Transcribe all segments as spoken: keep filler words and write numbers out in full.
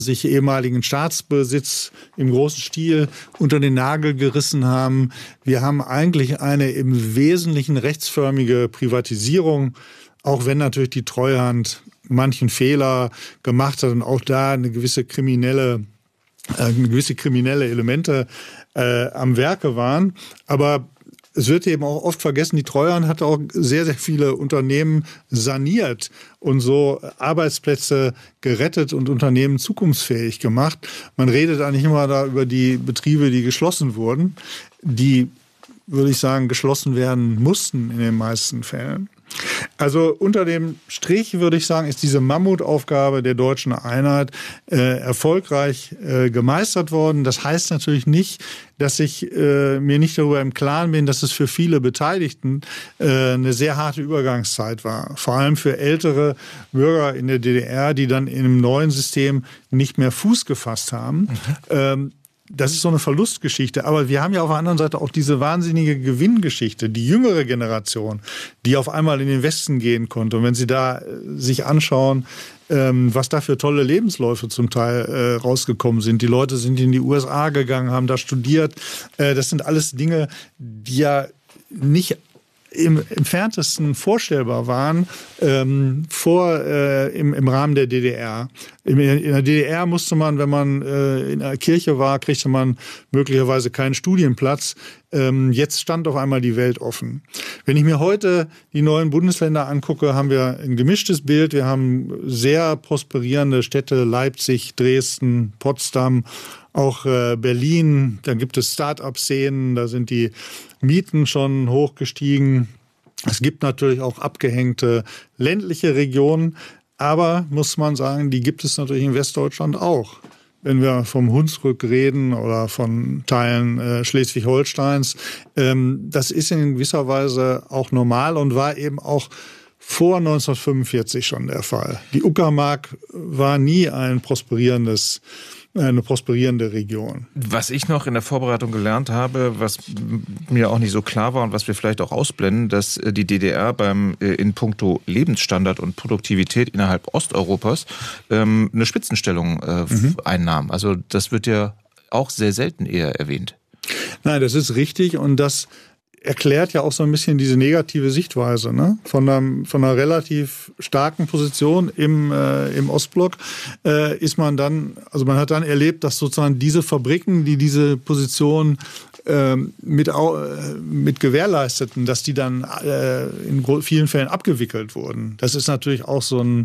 sich ehemaligen Staatsbesitz im großen Stil unter den Nagel gerissen haben. Wir haben eigentlich eine im Wesentlichen rechtsförmige Privatisierung, auch wenn natürlich die Treuhand manchen Fehler gemacht hat und auch da eine gewisse kriminelle, äh, gewisse kriminelle Elemente äh, am Werke waren. Aber es wird eben auch oft vergessen, die Treuhand hat auch sehr, sehr viele Unternehmen saniert und so Arbeitsplätze gerettet und Unternehmen zukunftsfähig gemacht. Man redet eigentlich immer da über die Betriebe, die geschlossen wurden, die, würde ich sagen, geschlossen werden mussten in den meisten Fällen. Also unter dem Strich würde ich sagen, ist diese Mammutaufgabe der deutschen Einheit äh, erfolgreich äh, gemeistert worden. Das heißt natürlich nicht, dass ich äh, mir nicht darüber im Klaren bin, dass es für viele Beteiligten äh, eine sehr harte Übergangszeit war. Vor allem für ältere Bürger in der D D R, die dann im neuen System nicht mehr Fuß gefasst haben. Mhm. Ähm, Das ist so eine Verlustgeschichte. Aber wir haben ja auf der anderen Seite auch diese wahnsinnige Gewinngeschichte. Die jüngere Generation, die auf einmal in den Westen gehen konnte. Und wenn Sie da sich anschauen, was da für tolle Lebensläufe zum Teil rausgekommen sind. Die Leute sind in die U S A gegangen, haben da studiert. Das sind alles Dinge, die ja nicht im entferntesten vorstellbar waren ähm, vor äh, im, im Rahmen der D D R. In, in der D D R musste man, wenn man äh, in der Kirche war, kriegte man möglicherweise keinen Studienplatz. Ähm, jetzt stand auf einmal die Welt offen. Wenn ich mir heute die neuen Bundesländer angucke, haben wir ein gemischtes Bild. Wir haben sehr prosperierende Städte, Leipzig, Dresden, Potsdam, auch äh, Berlin. Da gibt es Start-up-Szenen, da sind die Mieten schon hochgestiegen. Es gibt natürlich auch abgehängte ländliche Regionen, aber muss man sagen, die gibt es natürlich in Westdeutschland auch. Wenn wir vom Hunsrück reden oder von Teilen äh, Schleswig-Holsteins, ähm, das ist in gewisser Weise auch normal und war eben auch vor neunzehnhundertfünfundvierzig schon der Fall. Die Uckermark war nie ein prosperierendes eine prosperierende Region. Was ich noch in der Vorbereitung gelernt habe, was mir auch nicht so klar war und was wir vielleicht auch ausblenden, dass die D D R beim in puncto Lebensstandard und Produktivität innerhalb Osteuropas ähm, eine Spitzenstellung äh, mhm. einnahm. Also das wird ja auch sehr selten eher erwähnt. Nein, das ist richtig und das erklärt ja auch so ein bisschen diese negative Sichtweise, ne? Von einer, von einer relativ starken Position im, äh, im Ostblock äh, ist man dann, also man hat dann erlebt, dass sozusagen diese Fabriken, die diese Position äh, mit, äh, mit gewährleisteten, dass die dann äh, in vielen Fällen abgewickelt wurden. Das ist natürlich auch so ein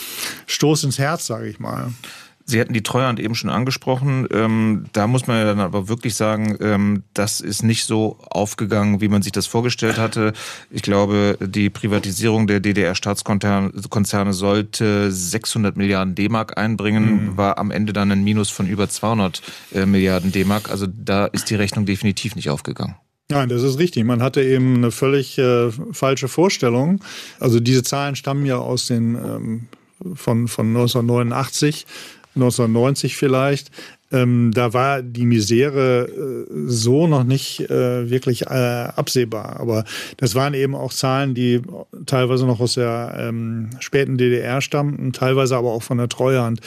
Stoß ins Herz, sage ich mal. Sie hatten die Treuhand eben schon angesprochen. Ähm, da muss man ja dann aber wirklich sagen, ähm, das ist nicht so aufgegangen, wie man sich das vorgestellt hatte. Ich glaube, die Privatisierung der D D R-Staatskonzerne sollte sechshundert Milliarden D-Mark einbringen, mhm. war am Ende dann ein Minus von über zweihundert äh, Milliarden D-Mark. Also da ist die Rechnung definitiv nicht aufgegangen. Nein, das ist richtig. Man hatte eben eine völlig äh, falsche Vorstellung. Also diese Zahlen stammen ja aus den ähm, von, von neunzehnhundertneunundachtzig. neunzehnhundertneunzig vielleicht. Ähm, da war die Misere äh, so noch nicht äh, wirklich äh, absehbar. Aber das waren eben auch Zahlen, die teilweise noch aus der ähm, späten D D R stammten, teilweise aber auch von der Treuhand.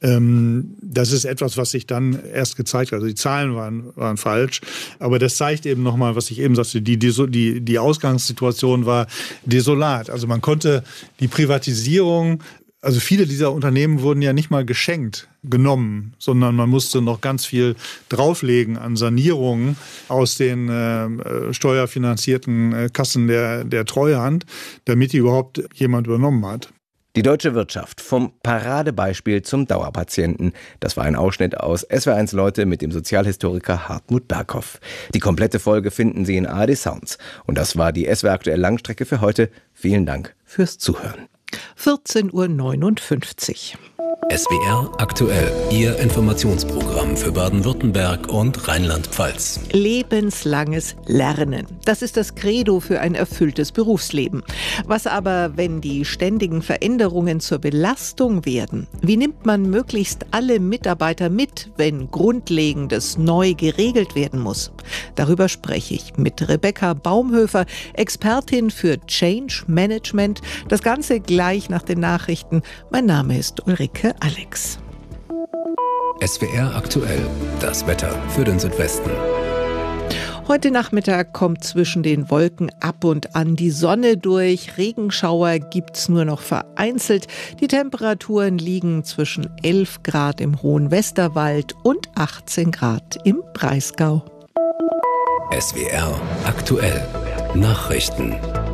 Ähm, das ist etwas, was sich dann erst gezeigt hat. Also die Zahlen waren, waren falsch. Aber das zeigt eben nochmal, was ich eben sagte, die, die, die, die Ausgangssituation war desolat. Also man konnte die Privatisierung, also viele dieser Unternehmen wurden ja nicht mal geschenkt, genommen, sondern man musste noch ganz viel drauflegen an Sanierungen aus den äh, steuerfinanzierten äh, Kassen der, der Treuhand, damit die überhaupt jemand übernommen hat. Die deutsche Wirtschaft vom Paradebeispiel zum Dauerpatienten. Das war ein Ausschnitt aus S W R eins Leute mit dem Sozialhistoriker Hartmut Berghoff. Die komplette Folge finden Sie in A R D Sounds. Und das war die S W R Aktuell Langstrecke für heute. Vielen Dank fürs Zuhören. vierzehn Uhr neunundfünfzig. S W R aktuell, Ihr Informationsprogramm für Baden-Württemberg und Rheinland-Pfalz. Lebenslanges Lernen. Das ist das Credo für ein erfülltes Berufsleben. Was aber, wenn die ständigen Veränderungen zur Belastung werden? Wie nimmt man möglichst alle Mitarbeiter mit, wenn Grundlegendes neu geregelt werden muss? Darüber spreche ich mit Rebecca Baumhöfer, Expertin für Change Management. Das Ganze gleich nach den Nachrichten. Mein Name ist Ulrike Alex. S W R aktuell, das Wetter für den Südwesten. Heute Nachmittag kommt zwischen den Wolken ab und an die Sonne durch. Regenschauer gibt's nur noch vereinzelt. Die Temperaturen liegen zwischen elf Grad im hohen Westerwald und achtzehn Grad im Breisgau. S W R aktuell, Nachrichten.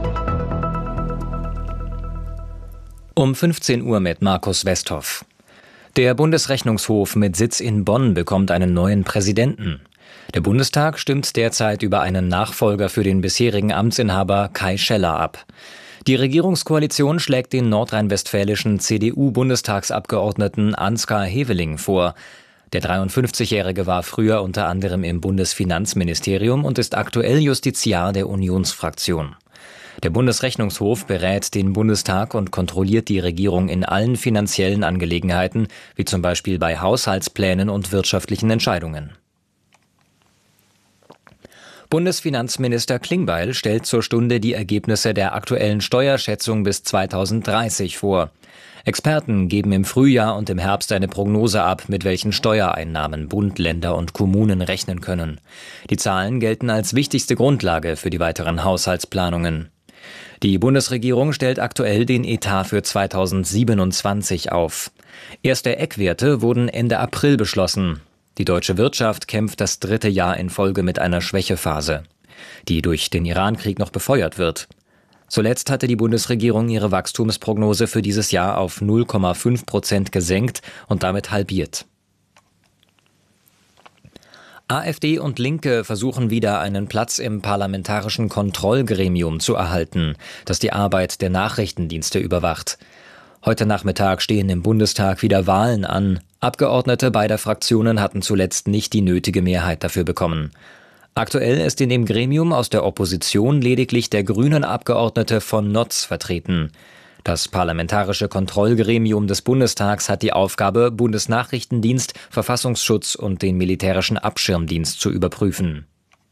Um fünfzehn Uhr mit Markus Westhoff. Der Bundesrechnungshof mit Sitz in Bonn bekommt einen neuen Präsidenten. Der Bundestag stimmt derzeit über einen Nachfolger für den bisherigen Amtsinhaber Kai Scheller ab. Die Regierungskoalition schlägt den nordrhein-westfälischen C D U-Bundestagsabgeordneten Ansgar Heveling vor. Der dreiundfünfzigjährige war früher unter anderem im Bundesfinanzministerium und ist aktuell Justiziar der Unionsfraktion. Der Bundesrechnungshof berät den Bundestag und kontrolliert die Regierung in allen finanziellen Angelegenheiten, wie zum Beispiel bei Haushaltsplänen und wirtschaftlichen Entscheidungen. Bundesfinanzminister Klingbeil stellt zur Stunde die Ergebnisse der aktuellen Steuerschätzung bis zweitausenddreißig vor. Experten geben im Frühjahr und im Herbst eine Prognose ab, mit welchen Steuereinnahmen Bund, Länder und Kommunen rechnen können. Die Zahlen gelten als wichtigste Grundlage für die weiteren Haushaltsplanungen. Die Bundesregierung stellt aktuell den Etat für zweitausendsiebenundzwanzig auf. Erste Eckwerte wurden Ende April beschlossen. Die deutsche Wirtschaft kämpft das dritte Jahr in Folge mit einer Schwächephase, die durch den Irankrieg noch befeuert wird. Zuletzt hatte die Bundesregierung ihre Wachstumsprognose für dieses Jahr auf null Komma fünf Prozent gesenkt und damit halbiert. AfD und Linke versuchen wieder einen Platz im parlamentarischen Kontrollgremium zu erhalten, das die Arbeit der Nachrichtendienste überwacht. Heute Nachmittag stehen im Bundestag wieder Wahlen an. Abgeordnete beider Fraktionen hatten zuletzt nicht die nötige Mehrheit dafür bekommen. Aktuell ist in dem Gremium aus der Opposition lediglich der Grünen-Abgeordnete von Notz vertreten. Das Parlamentarische Kontrollgremium des Bundestags hat die Aufgabe, Bundesnachrichtendienst, Verfassungsschutz und den militärischen Abschirmdienst zu überprüfen.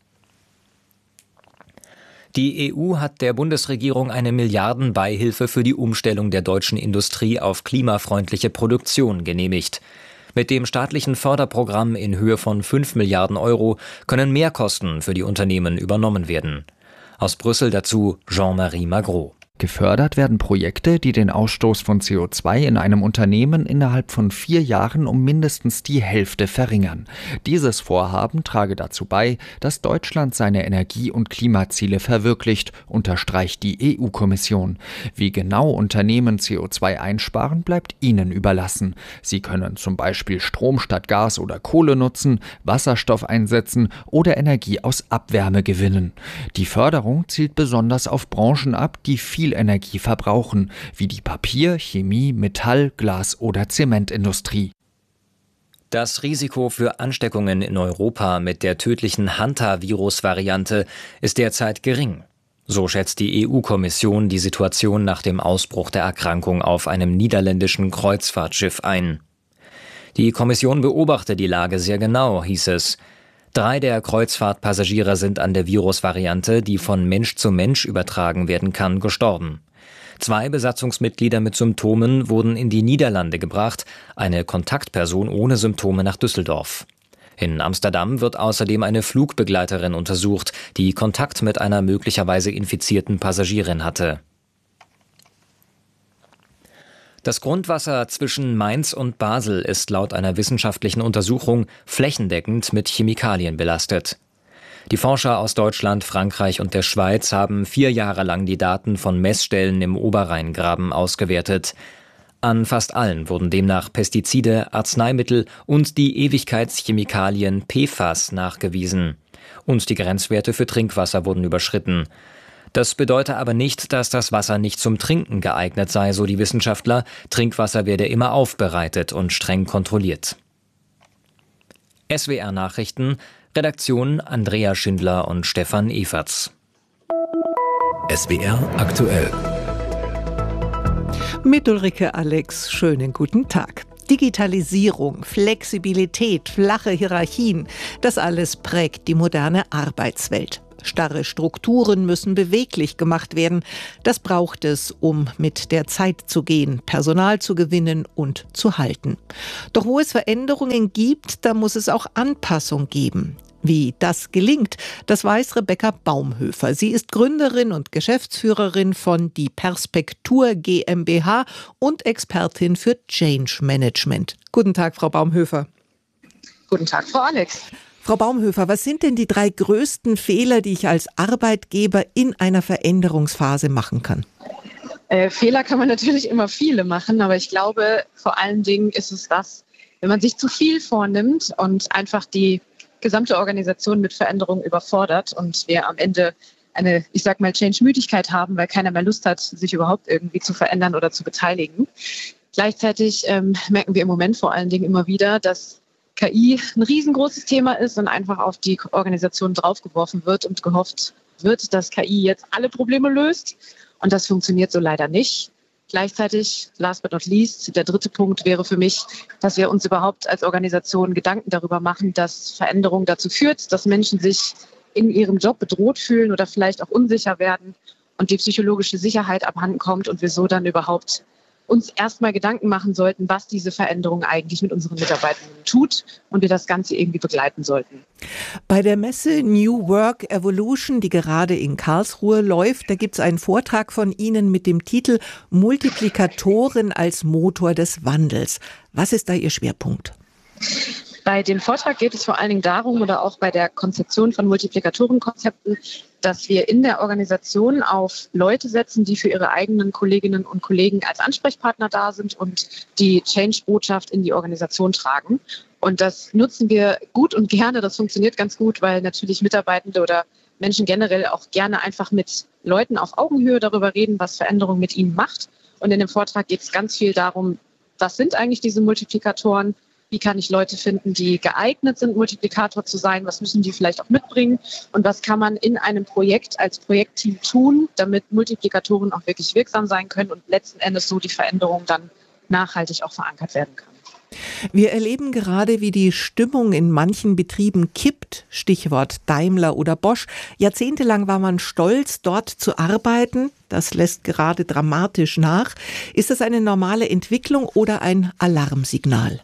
Die E U hat der Bundesregierung eine Milliardenbeihilfe für die Umstellung der deutschen Industrie auf klimafreundliche Produktion genehmigt. Mit dem staatlichen Förderprogramm in Höhe von fünf Milliarden Euro können Mehrkosten für die Unternehmen übernommen werden. Aus Brüssel dazu Jean-Marie Magro. Gefördert werden Projekte, die den Ausstoß von C O zwei in einem Unternehmen innerhalb von vier Jahren um mindestens die Hälfte verringern. Dieses Vorhaben trage dazu bei, dass Deutschland seine Energie- und Klimaziele verwirklicht, unterstreicht die E U-Kommission. Wie genau Unternehmen C O zwei einsparen, bleibt ihnen überlassen. Sie können zum Beispiel Strom statt Gas oder Kohle nutzen, Wasserstoff einsetzen oder Energie aus Abwärme gewinnen. Die Förderung zielt besonders auf Branchen ab, die viel Energie verbrauchen, wie die Papier-, Chemie-, Metall-, Glas- oder Zementindustrie. Das Risiko für Ansteckungen in Europa mit der tödlichen Hanta-Virus-Variante ist derzeit gering. So schätzt die E U-Kommission die Situation nach dem Ausbruch der Erkrankung auf einem niederländischen Kreuzfahrtschiff ein. Die Kommission beobachte die Lage sehr genau, hieß es. Drei der Kreuzfahrtpassagiere sind an der Virusvariante, die von Mensch zu Mensch übertragen werden kann, gestorben. Zwei Besatzungsmitglieder mit Symptomen wurden in die Niederlande gebracht, eine Kontaktperson ohne Symptome nach Düsseldorf. In Amsterdam wird außerdem eine Flugbegleiterin untersucht, die Kontakt mit einer möglicherweise infizierten Passagierin hatte. Das Grundwasser zwischen Mainz und Basel ist laut einer wissenschaftlichen Untersuchung flächendeckend mit Chemikalien belastet. Die Forscher aus Deutschland, Frankreich und der Schweiz haben vier Jahre lang die Daten von Messstellen im Oberrheingraben ausgewertet. An fast allen wurden demnach Pestizide, Arzneimittel und die Ewigkeitschemikalien P F A S nachgewiesen. Und die Grenzwerte für Trinkwasser wurden überschritten. Das bedeutet aber nicht, dass das Wasser nicht zum Trinken geeignet sei, so die Wissenschaftler. Trinkwasser werde immer aufbereitet und streng kontrolliert. S W R Nachrichten, Redaktion Andrea Schindler und Stefan Everts. S W R aktuell. Mit Ulrike Alex, schönen guten Tag. Digitalisierung, Flexibilität, flache Hierarchien, das alles prägt die moderne Arbeitswelt. Starre Strukturen müssen beweglich gemacht werden. Das braucht es, um mit der Zeit zu gehen, Personal zu gewinnen und zu halten. Doch wo es Veränderungen gibt, da muss es auch Anpassung geben. Wie das gelingt, das weiß Rebecca Baumhöfer. Sie ist Gründerin und Geschäftsführerin von Die Perspektur GmbH und Expertin für Change Management. Guten Tag, Frau Baumhöfer. Guten Tag, Frau Alex. Frau Baumhöfer, was sind denn die drei größten Fehler, die ich als Arbeitgeber in einer Veränderungsphase machen kann? Äh, Fehler kann man natürlich immer viele machen, aber ich glaube, vor allen Dingen ist es das, wenn man sich zu viel vornimmt und einfach die gesamte Organisation mit Veränderungen überfordert und wir am Ende eine, ich sag mal, Change-Müdigkeit haben, weil keiner mehr Lust hat, sich überhaupt irgendwie zu verändern oder zu beteiligen. Gleichzeitig ähm, merken wir im Moment vor allen Dingen immer wieder, dass K I ein riesengroßes Thema ist und einfach auf die Organisation draufgeworfen wird und gehofft wird, dass K I jetzt alle Probleme löst. Und das funktioniert so leider nicht. Gleichzeitig, last but not least, der dritte Punkt wäre für mich, dass wir uns überhaupt als Organisation Gedanken darüber machen, dass Veränderung dazu führt, dass Menschen sich in ihrem Job bedroht fühlen oder vielleicht auch unsicher werden und die psychologische Sicherheit abhanden kommt und wir so dann überhaupt uns erstmal Gedanken machen sollten, was diese Veränderung eigentlich mit unseren Mitarbeitenden tut und wir das Ganze irgendwie begleiten sollten. Bei der Messe New Work Evolution, die gerade in Karlsruhe läuft, da gibt es einen Vortrag von Ihnen mit dem Titel Multiplikatoren als Motor des Wandels. Was ist da Ihr Schwerpunkt? Bei dem Vortrag geht es vor allen Dingen darum oder auch bei der Konzeption von Multiplikatorenkonzepten, dass wir in der Organisation auf Leute setzen, die für ihre eigenen Kolleginnen und Kollegen als Ansprechpartner da sind und die Change-Botschaft in die Organisation tragen. Und das nutzen wir gut und gerne. Das funktioniert ganz gut, weil natürlich Mitarbeitende oder Menschen generell auch gerne einfach mit Leuten auf Augenhöhe darüber reden, was Veränderung mit ihnen macht. Und in dem Vortrag geht es ganz viel darum, was sind eigentlich diese Multiplikatoren? Wie kann ich Leute finden, die geeignet sind, Multiplikator zu sein? Was müssen die vielleicht auch mitbringen? Und was kann man in einem Projekt als Projektteam tun, damit Multiplikatoren auch wirklich wirksam sein können und letzten Endes so die Veränderung dann nachhaltig auch verankert werden kann? Wir erleben gerade, wie die Stimmung in manchen Betrieben kippt. Stichwort Daimler oder Bosch. Jahrzehntelang war man stolz, dort zu arbeiten. Das lässt gerade dramatisch nach. Ist das eine normale Entwicklung oder ein Alarmsignal?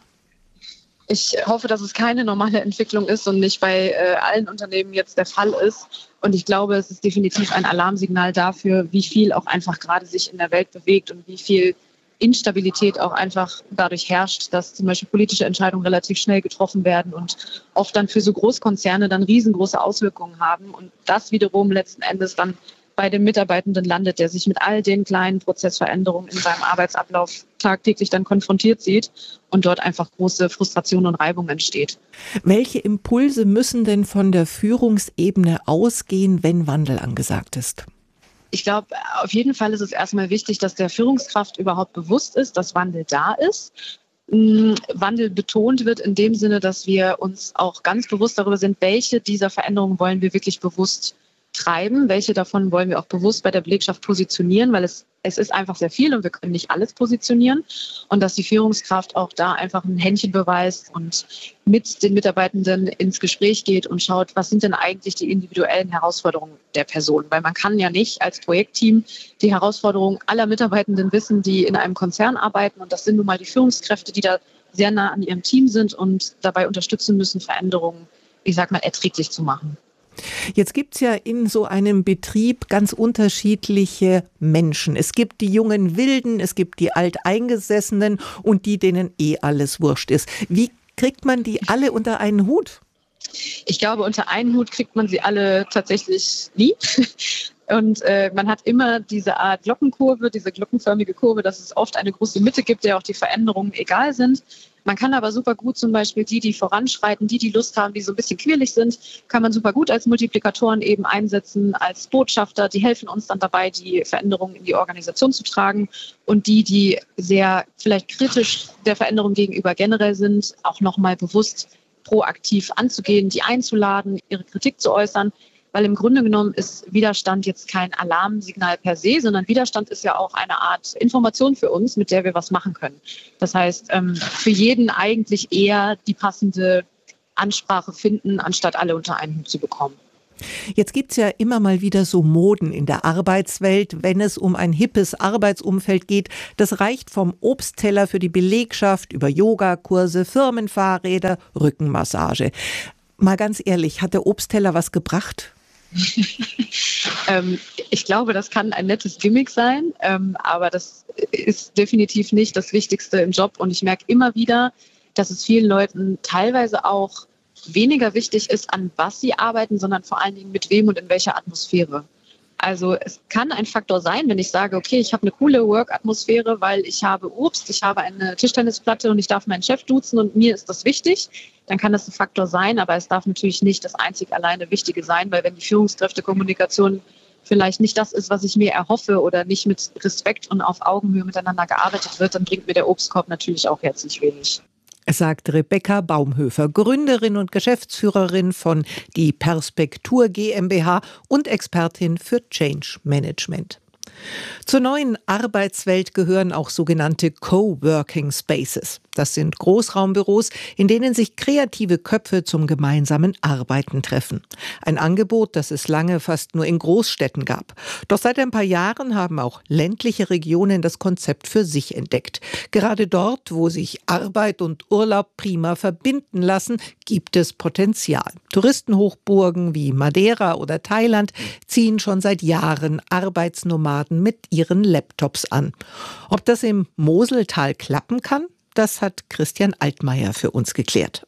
Ich hoffe, dass es keine normale Entwicklung ist und nicht bei äh, allen Unternehmen jetzt der Fall ist. Und ich glaube, es ist definitiv ein Alarmsignal dafür, wie viel auch einfach gerade sich in der Welt bewegt und wie viel Instabilität auch einfach dadurch herrscht, dass zum Beispiel politische Entscheidungen relativ schnell getroffen werden und oft dann für so Großkonzerne dann riesengroße Auswirkungen haben. Und das wiederum letzten Endes dann bei dem Mitarbeitenden landet, der sich mit all den kleinen Prozessveränderungen in seinem Arbeitsablauf tagtäglich dann konfrontiert sieht und dort einfach große Frustration und Reibung entsteht. Welche Impulse müssen denn von der Führungsebene ausgehen, wenn Wandel angesagt ist? Ich glaube, auf jeden Fall ist es erstmal wichtig, dass der Führungskraft überhaupt bewusst ist, dass Wandel da ist. Wandel betont wird in dem Sinne, dass wir uns auch ganz bewusst darüber sind, welche dieser Veränderungen wollen wir wirklich bewusst treiben, welche davon wollen wir auch bewusst bei der Belegschaft positionieren, weil es, es ist einfach sehr viel und wir können nicht alles positionieren und dass die Führungskraft auch da einfach ein Händchen beweist und mit den Mitarbeitenden ins Gespräch geht und schaut, was sind denn eigentlich die individuellen Herausforderungen der Person, weil man kann ja nicht als Projektteam die Herausforderungen aller Mitarbeitenden wissen, die in einem Konzern arbeiten und das sind nun mal die Führungskräfte, die da sehr nah an ihrem Team sind und dabei unterstützen müssen, Veränderungen, ich sag mal, erträglich zu machen. Jetzt gibt es ja in so einem Betrieb ganz unterschiedliche Menschen. Es gibt die jungen Wilden, es gibt die Alteingesessenen und die, denen eh alles wurscht ist. Wie kriegt man die alle unter einen Hut? Ich glaube, unter einen Hut kriegt man sie alle tatsächlich nie. Und äh, man hat immer diese Art Glockenkurve, diese glockenförmige Kurve, dass es oft eine große Mitte gibt, der auch die Veränderungen egal sind. Man kann aber super gut zum Beispiel die, die voranschreiten, die, die Lust haben, die so ein bisschen quirlig sind, kann man super gut als Multiplikatoren eben einsetzen, als Botschafter. Die helfen uns dann dabei, die Veränderungen in die Organisation zu tragen. Und die, die sehr vielleicht kritisch der Veränderung gegenüber generell sind, auch nochmal bewusst proaktiv anzugehen, die einzuladen, ihre Kritik zu äußern. Weil im Grunde genommen ist Widerstand jetzt kein Alarmsignal per se, sondern Widerstand ist ja auch eine Art Information für uns, mit der wir was machen können. Das heißt, für jeden eigentlich eher die passende Ansprache finden, anstatt alle unter einen Hut zu bekommen. Jetzt gibt's ja immer mal wieder so Moden in der Arbeitswelt, wenn es um ein hippes Arbeitsumfeld geht. Das reicht vom Obstteller für die Belegschaft über Yogakurse, Firmenfahrräder, Rückenmassage. Mal ganz ehrlich, hat der Obstteller was gebracht? ähm, ich glaube, das kann ein nettes Gimmick sein, ähm, aber das ist definitiv nicht das Wichtigste im Job. Und ich merke immer wieder, dass es vielen Leuten teilweise auch weniger wichtig ist, an was sie arbeiten, sondern vor allen Dingen mit wem und in welcher Atmosphäre. Also es kann ein Faktor sein, wenn ich sage, okay, ich habe eine coole Work-Atmosphäre, weil ich habe Obst, ich habe eine Tischtennisplatte und ich darf meinen Chef duzen und mir ist das wichtig, dann kann das ein Faktor sein, aber es darf natürlich nicht das einzig alleine Wichtige sein, weil wenn die Führungskräftekommunikation vielleicht nicht das ist, was ich mir erhoffe oder nicht mit Respekt und auf Augenhöhe miteinander gearbeitet wird, dann bringt mir der Obstkorb natürlich auch herzlich wenig. Sagt Rebecca Baumhöfer, Gründerin und Geschäftsführerin von Die Perspektur GmbH und Expertin für Change Management. Zur neuen Arbeitswelt gehören auch sogenannte Coworking Spaces. Das sind Großraumbüros, in denen sich kreative Köpfe zum gemeinsamen Arbeiten treffen. Ein Angebot, das es lange fast nur in Großstädten gab. Doch seit ein paar Jahren haben auch ländliche Regionen das Konzept für sich entdeckt. Gerade dort, wo sich Arbeit und Urlaub prima verbinden lassen, gibt es Potenzial. Touristenhochburgen wie Madeira oder Thailand ziehen schon seit Jahren Arbeitsnomaden mit ihren Laptops an. Ob das im Moseltal klappen kann, das hat Christian Altmaier für uns geklärt.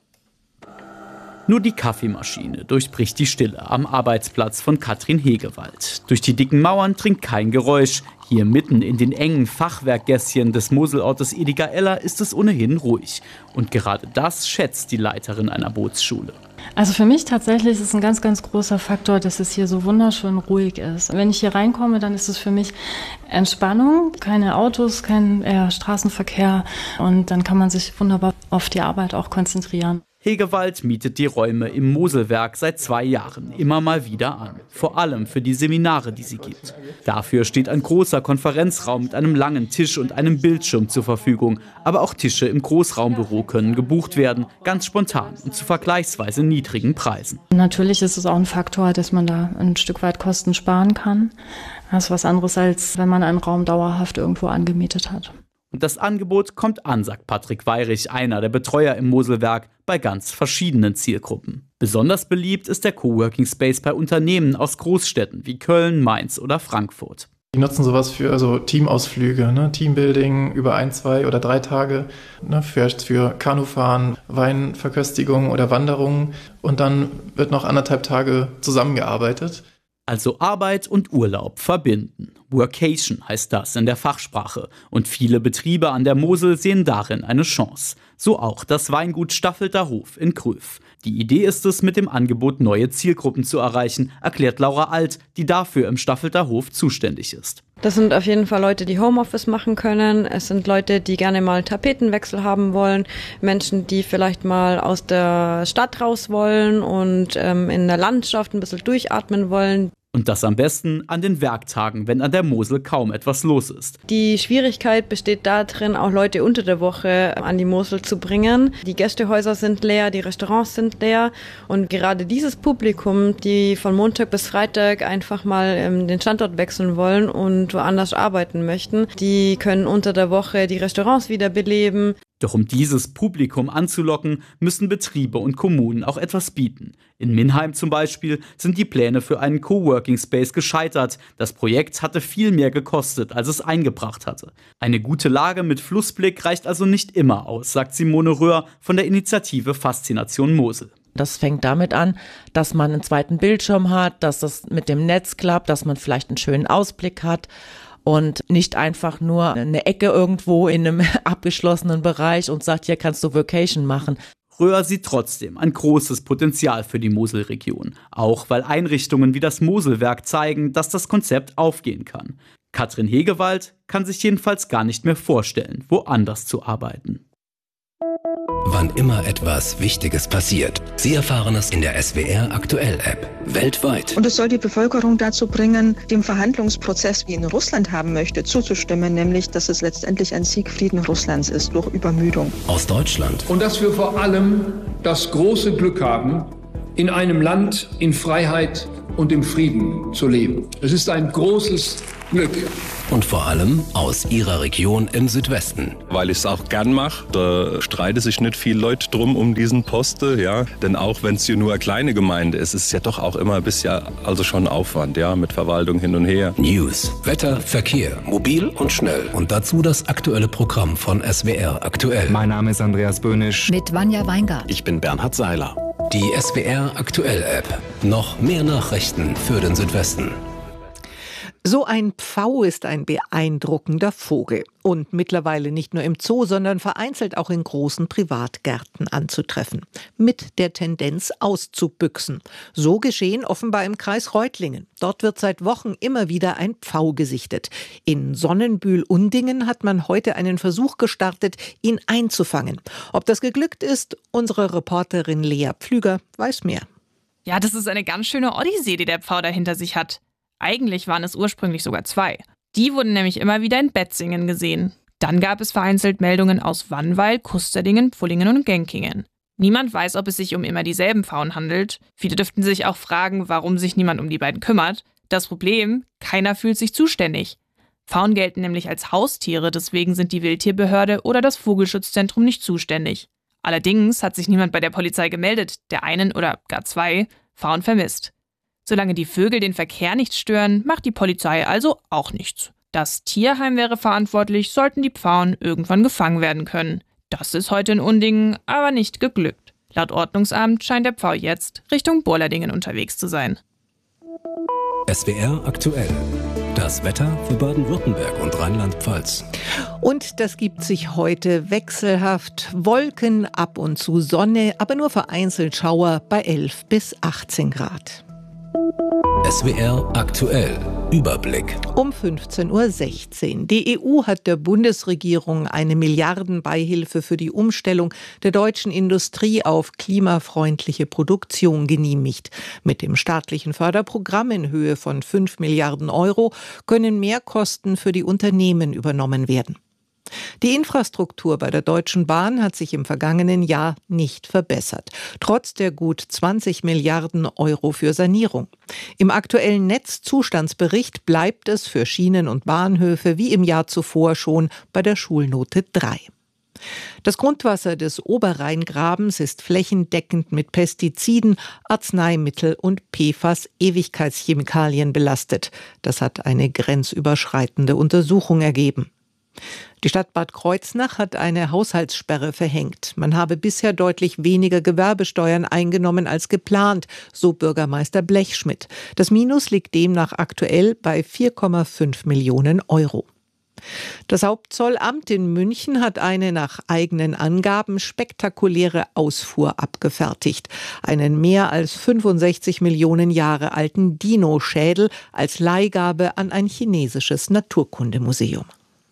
Nur die Kaffeemaschine durchbricht die Stille am Arbeitsplatz von Katrin Hegewald. Durch die dicken Mauern dringt kein Geräusch. Hier mitten in den engen Fachwerkgässchen des Moselortes Edigaella ist es ohnehin ruhig. Und gerade das schätzt die Leiterin einer Bootsschule. Also für mich tatsächlich ist es ein ganz, ganz großer Faktor, dass es hier so wunderschön ruhig ist. Wenn ich hier reinkomme, dann ist es für mich Entspannung, keine Autos, kein äh, Straßenverkehr und dann kann man sich wunderbar auf die Arbeit auch konzentrieren. Hegewald mietet die Räume im Moselwerk seit zwei Jahren immer mal wieder an. Vor allem für die Seminare, die sie gibt. Dafür steht ein großer Konferenzraum mit einem langen Tisch und einem Bildschirm zur Verfügung. Aber auch Tische im Großraumbüro können gebucht werden, ganz spontan und zu vergleichsweise niedrigen Preisen. Natürlich ist es auch ein Faktor, dass man da ein Stück weit Kosten sparen kann. Das ist was anderes, als wenn man einen Raum dauerhaft irgendwo angemietet hat. Und das Angebot kommt an, sagt Patrick Weirich, einer der Betreuer im Moselwerk, bei ganz verschiedenen Zielgruppen. Besonders beliebt ist der Coworking Space bei Unternehmen aus Großstädten wie Köln, Mainz oder Frankfurt. Die nutzen sowas für also Teamausflüge, ne? Teambuilding über ein, zwei oder drei Tage, ne? für, für Kanufahren, Weinverköstigung oder Wanderungen. Und dann wird noch anderthalb Tage zusammengearbeitet. Also Arbeit und Urlaub verbinden. Workation heißt das in der Fachsprache. Und viele Betriebe an der Mosel sehen darin eine Chance. So auch das Weingut Staffelter Hof in Kröv. Die Idee ist es, mit dem Angebot neue Zielgruppen zu erreichen, erklärt Laura Alt, die dafür im Staffelter Hof zuständig ist. Das sind auf jeden Fall Leute, die Homeoffice machen können. Es sind Leute, die gerne mal Tapetenwechsel haben wollen. Menschen, die vielleicht mal aus der Stadt raus wollen und ähm, in der Landschaft ein bisschen durchatmen wollen. Und das am besten an den Werktagen, wenn an der Mosel kaum etwas los ist. Die Schwierigkeit besteht darin, auch Leute unter der Woche an die Mosel zu bringen. Die Gästehäuser sind leer, die Restaurants sind leer. Und gerade dieses Publikum, die von Montag bis Freitag einfach mal ähm, den Standort wechseln wollen und woanders arbeiten möchten, die können unter der Woche die Restaurants wieder beleben. Doch um dieses Publikum anzulocken, müssen Betriebe und Kommunen auch etwas bieten. In Minheim zum Beispiel sind die Pläne für einen Coworking Space gescheitert. Das Projekt hatte viel mehr gekostet, als es eingebracht hatte. Eine gute Lage mit Flussblick reicht also nicht immer aus, sagt Simone Röhr von der Initiative Faszination Mosel. Das fängt damit an, dass man einen zweiten Bildschirm hat, dass das mit dem Netz klappt, dass man vielleicht einen schönen Ausblick hat. Und nicht einfach nur eine Ecke irgendwo in einem abgeschlossenen Bereich und sagt, hier kannst du Vacation machen. Röhr sieht trotzdem ein großes Potenzial für die Moselregion. Auch weil Einrichtungen wie das Moselwerk zeigen, dass das Konzept aufgehen kann. Katrin Hegewald kann sich jedenfalls gar nicht mehr vorstellen, woanders zu arbeiten. Wann immer etwas Wichtiges passiert. Sie erfahren es in der S W R Aktuell App. Weltweit. Und es soll die Bevölkerung dazu bringen, dem Verhandlungsprozess, wie ihn Russland haben möchte, zuzustimmen, nämlich, dass es letztendlich ein Siegfrieden Russlands ist durch Übermüdung. Aus Deutschland. Und dass wir vor allem das große Glück haben, in einem Land in Freiheit und im Frieden zu leben. Es ist ein großes Glück. Und vor allem aus ihrer Region im Südwesten. Weil ich es auch gern mache, da streiten sich nicht viele Leute drum um diesen Posten, ja. Denn auch wenn es hier nur eine kleine Gemeinde ist, ist es ja doch auch immer ein bisschen, also schon Aufwand, ja, mit Verwaltung hin und her. News, Wetter, Verkehr, mobil und schnell. Und dazu das aktuelle Programm von S W R aktuell. Mein Name ist Andreas Böhnisch. Mit Vanja Weingart. Ich bin Bernhard Seiler. Die S W R aktuell App. Noch mehr Nachrichten für den Südwesten. So ein Pfau ist ein beeindruckender Vogel und mittlerweile nicht nur im Zoo, sondern vereinzelt auch in großen Privatgärten anzutreffen. Mit der Tendenz auszubüchsen. So geschehen offenbar im Kreis Reutlingen. Dort wird seit Wochen immer wieder ein Pfau gesichtet. In Sonnenbühl-Undingen hat man heute einen Versuch gestartet, ihn einzufangen. Ob das geglückt ist, unsere Reporterin Lea Pflüger weiß mehr. Ja, das ist eine ganz schöne Odyssee, die der Pfau da hinter sich hat. Eigentlich waren es ursprünglich sogar zwei. Die wurden nämlich immer wieder in Betzingen gesehen. Dann gab es vereinzelt Meldungen aus Wannweil, Kusterdingen, Pfullingen und Genkingen. Niemand weiß, ob es sich um immer dieselben Pfauen handelt. Viele dürften sich auch fragen, warum sich niemand um die beiden kümmert. Das Problem, keiner fühlt sich zuständig. Pfauen gelten nämlich als Haustiere, deswegen sind die Wildtierbehörde oder das Vogelschutzzentrum nicht zuständig. Allerdings hat sich niemand bei der Polizei gemeldet, der einen oder gar zwei Pfauen vermisst. Solange die Vögel den Verkehr nicht stören, macht die Polizei also auch nichts. Das Tierheim wäre verantwortlich, sollten die Pfauen irgendwann gefangen werden können. Das ist heute in Undingen aber nicht geglückt. Laut Ordnungsamt scheint der Pfau jetzt Richtung Borladingen unterwegs zu sein. S W R aktuell. Das Wetter für Baden-Württemberg und Rheinland-Pfalz. Und das gibt sich heute wechselhaft. Wolken, ab und zu Sonne, aber nur vereinzelt Schauer bei elf bis achtzehn Grad. S W R aktuell. Überblick. Um fünfzehn Uhr sechzehn. Die E U hat der Bundesregierung eine Milliardenbeihilfe für die Umstellung der deutschen Industrie auf klimafreundliche Produktion genehmigt. Mit dem staatlichen Förderprogramm in Höhe von fünf Milliarden Euro können Mehrkosten für die Unternehmen übernommen werden. Die Infrastruktur bei der Deutschen Bahn hat sich im vergangenen Jahr nicht verbessert, trotz der gut zwanzig Milliarden Euro für Sanierung. Im aktuellen Netzzustandsbericht bleibt es für Schienen und Bahnhöfe wie im Jahr zuvor schon bei der Schulnote drei. Das Grundwasser des Oberrheingrabens ist flächendeckend mit Pestiziden, Arzneimittel und P F A S-Ewigkeitschemikalien belastet. Das hat eine grenzüberschreitende Untersuchung ergeben. Die Stadt Bad Kreuznach hat eine Haushaltssperre verhängt. Man habe bisher deutlich weniger Gewerbesteuern eingenommen als geplant, so Bürgermeister Blechschmidt. Das Minus liegt demnach aktuell bei vier Komma fünf Millionen Euro. Das Hauptzollamt in München hat eine nach eigenen Angaben spektakuläre Ausfuhr abgefertigt. Einen mehr als fünfundsechzig Millionen Jahre alten Dino-Schädel als Leihgabe an ein chinesisches Naturkundemuseum.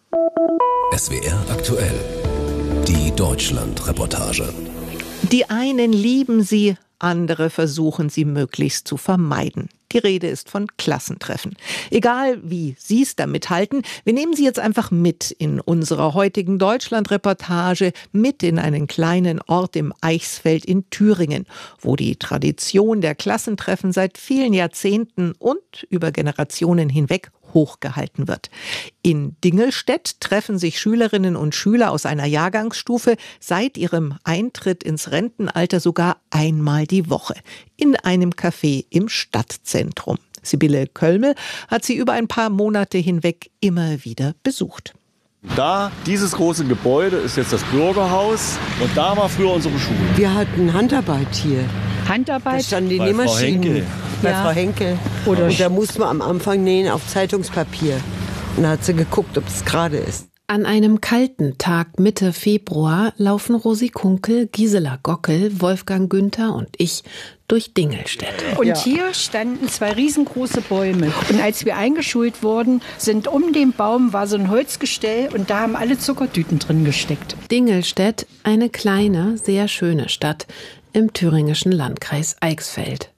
S W R aktuell. Die Deutschland-Reportage. Die einen lieben sie, andere versuchen sie möglichst zu vermeiden. Die Rede ist von Klassentreffen. Egal, wie Sie es damit halten, wir nehmen Sie jetzt einfach mit in unserer heutigen Deutschland-Reportage, mit in einen kleinen Ort im Eichsfeld in Thüringen, wo die Tradition der Klassentreffen seit vielen Jahrzehnten und über Generationen hinweg hochgehalten wird. In Dingelstedt treffen sich Schülerinnen und Schüler aus einer Jahrgangsstufe seit ihrem Eintritt ins Rentenalter sogar einmal die Woche in einem Café im Stadtzentrum. Sibylle Kölmel hat sie über ein paar Monate hinweg immer wieder besucht. Da, dieses große Gebäude ist jetzt das Bürgerhaus und da war früher unsere Schule. Wir hatten Handarbeit hier. Handarbeit? Da standen die bei Nähmaschinen. Frau Henkel. Bei Ja. Frau Henkel. Oder und da mussten wir am Anfang nähen auf Zeitungspapier. Und da hat sie geguckt, ob es gerade ist. An einem kalten Tag Mitte Februar laufen Rosi Kunkel, Gisela Gockel, Wolfgang Günther und ich durch Dingelstedt. Und Ja. hier standen zwei riesengroße Bäume. Und als wir eingeschult wurden, sind um den Baum war so ein Holzgestell und da haben alle Zuckertüten drin gesteckt. Dingelstedt, eine kleine, sehr schöne Stadt im thüringischen Landkreis Eichsfeld.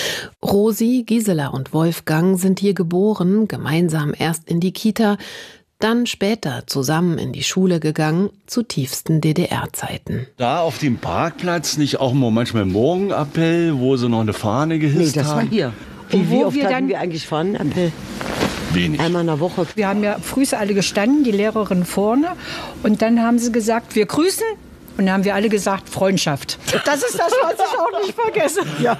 Rosi, Gisela und Wolfgang sind hier geboren, gemeinsam erst in die Kita, Dann später zusammen in die Schule gegangen, zu tiefsten D D R-Zeiten. Da auf dem Parkplatz nicht auch mal manchmal Morgenappell, wo sie noch eine Fahne gehisst Nee, das war haben? hier. Wie, wie oft wir hatten dann- wir eigentlich Fahnenappell? Wenig. Einmal in der Woche. Wir haben ja früh alle gestanden, die Lehrerin vorne. Und dann haben sie gesagt, wir grüßen. Und dann haben wir alle gesagt, Freundschaft. Das ist das, was ich auch nicht vergesse. Ja.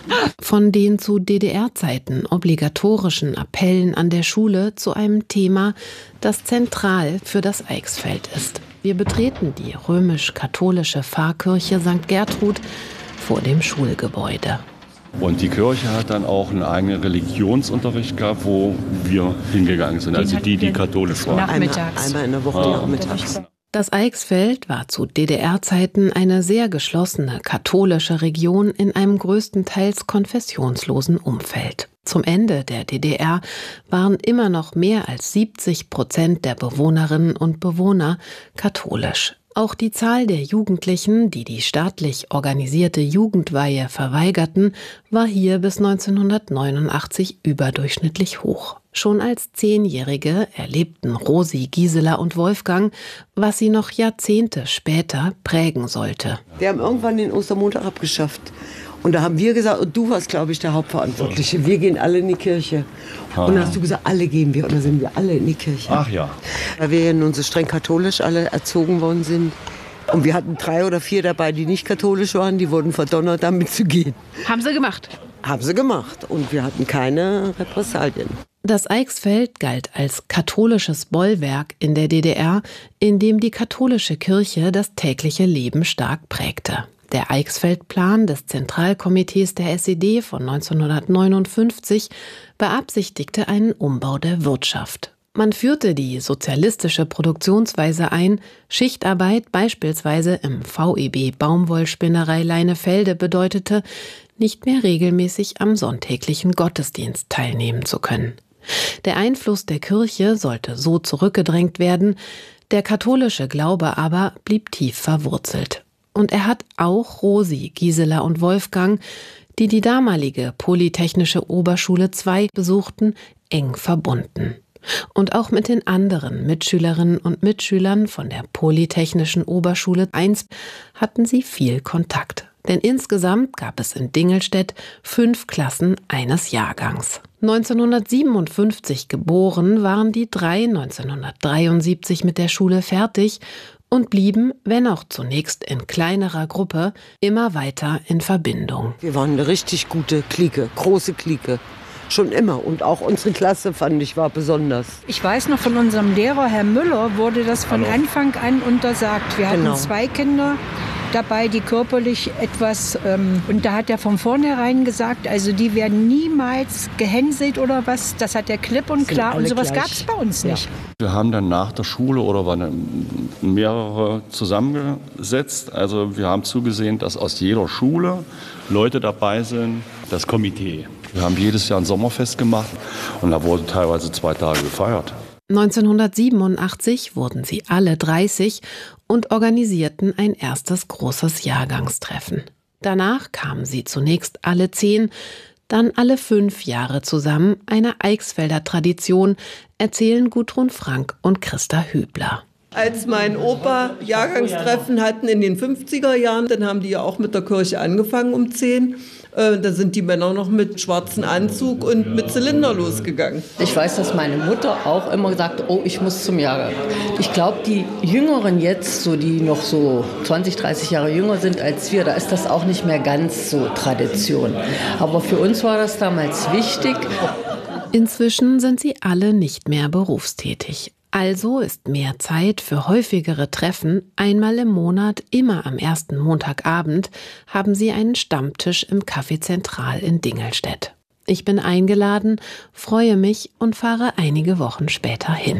Von den zu D D R-Zeiten obligatorischen Appellen an der Schule zu einem Thema, das zentral für das Eichsfeld ist. Wir betreten die römisch-katholische Pfarrkirche Sankt Gertrud vor dem Schulgebäude. Und die Kirche hat dann auch einen eigenen Religionsunterricht gehabt, wo wir hingegangen sind. Also die, die katholisch waren. Nachmittags. Einmal in der Woche Ja. nachmittags. Das Eichsfeld war zu D D R-Zeiten eine sehr geschlossene katholische Region in einem größtenteils konfessionslosen Umfeld. Zum Ende der D D R waren immer noch mehr als siebzig Prozent der Bewohnerinnen und Bewohner katholisch. Auch die Zahl der Jugendlichen, die die staatlich organisierte Jugendweihe verweigerten, war hier bis neunzehnhundertneunundachtzig überdurchschnittlich hoch. Schon als Zehnjährige erlebten Rosi, Gisela und Wolfgang, was sie noch Jahrzehnte später prägen sollte. Wir haben irgendwann den Ostermontag abgeschafft. Und da haben wir gesagt, und du warst, glaube ich, der Hauptverantwortliche, wir gehen alle in die Kirche. Und dann hast du gesagt, alle gehen wir. Und dann sind wir alle in die Kirche. Ach ja. Weil wir ja nun so streng katholisch alle erzogen worden sind. Und wir hatten drei oder vier dabei, die nicht katholisch waren, die wurden verdonnert, damit zu gehen. Haben sie gemacht? Haben sie gemacht. Und wir hatten keine Repressalien. Das Eichsfeld galt als katholisches Bollwerk in der D D R, in dem die katholische Kirche das tägliche Leben stark prägte. Der Eichsfeldplan des Zentralkomitees der S E D von neunzehnhundertneunundfünfzig beabsichtigte einen Umbau der Wirtschaft. Man führte die sozialistische Produktionsweise ein. Schichtarbeit beispielsweise im V E B Baumwollspinnerei Leinefelde bedeutete, nicht mehr regelmäßig am sonntäglichen Gottesdienst teilnehmen zu können. Der Einfluss der Kirche sollte so zurückgedrängt werden, der katholische Glaube aber blieb tief verwurzelt. Und er hat auch Rosi, Gisela und Wolfgang, die die damalige Polytechnische Oberschule zwei besuchten, eng verbunden. Und auch mit den anderen Mitschülerinnen und Mitschülern von der Polytechnischen Oberschule eins hatten sie viel Kontakt. Denn insgesamt gab es in Dingelstedt fünf Klassen eines Jahrgangs. neunzehnhundertsiebenundfünfzig geboren waren die drei neunzehnhundertdreiundsiebzig mit der Schule fertig und blieben, wenn auch zunächst in kleinerer Gruppe, immer weiter in Verbindung. Wir waren eine richtig gute Clique, große Clique. Schon immer. Und auch unsere Klasse, fand ich, war besonders. Ich weiß noch, von unserem Lehrer, Herr Müller, wurde das von Hallo. Anfang an untersagt. Wir Genau. hatten zwei Kinder dabei, die körperlich etwas, ähm, und da hat er von vornherein gesagt, also die werden niemals gehänselt oder was. Das hat er klipp und Sind klar. Und alle sowas gleich. gab es bei uns Ja. nicht. Wir haben dann nach der Schule oder waren mehrere zusammengesetzt. Also wir haben zugesehen, dass aus jeder Schule Leute dabei sind, das Komitee. Wir haben jedes Jahr ein Sommerfest gemacht und da wurde teilweise zwei Tage gefeiert. neunzehnhundertsiebenundachtzig wurden sie alle dreißig und organisierten ein erstes großes Jahrgangstreffen. Danach kamen sie zunächst alle zehn, dann alle fünf Jahre zusammen, eine Eichsfelder Tradition, erzählen Gudrun Frank und Christa Hübler. Als mein Opa Jahrgangstreffen hatten in den fünfziger Jahren, dann haben die ja auch mit der Kirche angefangen um zehn. Äh, da sind die Männer noch mit schwarzem Anzug und mit Zylinder losgegangen. Ich weiß, dass meine Mutter auch immer gesagt hat, oh, ich muss zum Jahrgang. Ich glaube, die Jüngeren jetzt, so die noch so zwanzig, dreißig Jahre jünger sind als wir, da ist das auch nicht mehr ganz so Tradition. Aber für uns war das damals wichtig. Inzwischen sind sie alle nicht mehr berufstätig. Also ist mehr Zeit für häufigere Treffen. Einmal im Monat, immer am ersten Montagabend, haben sie einen Stammtisch im Café Zentral in Dingelstedt. Ich bin eingeladen, freue mich und fahre einige Wochen später hin.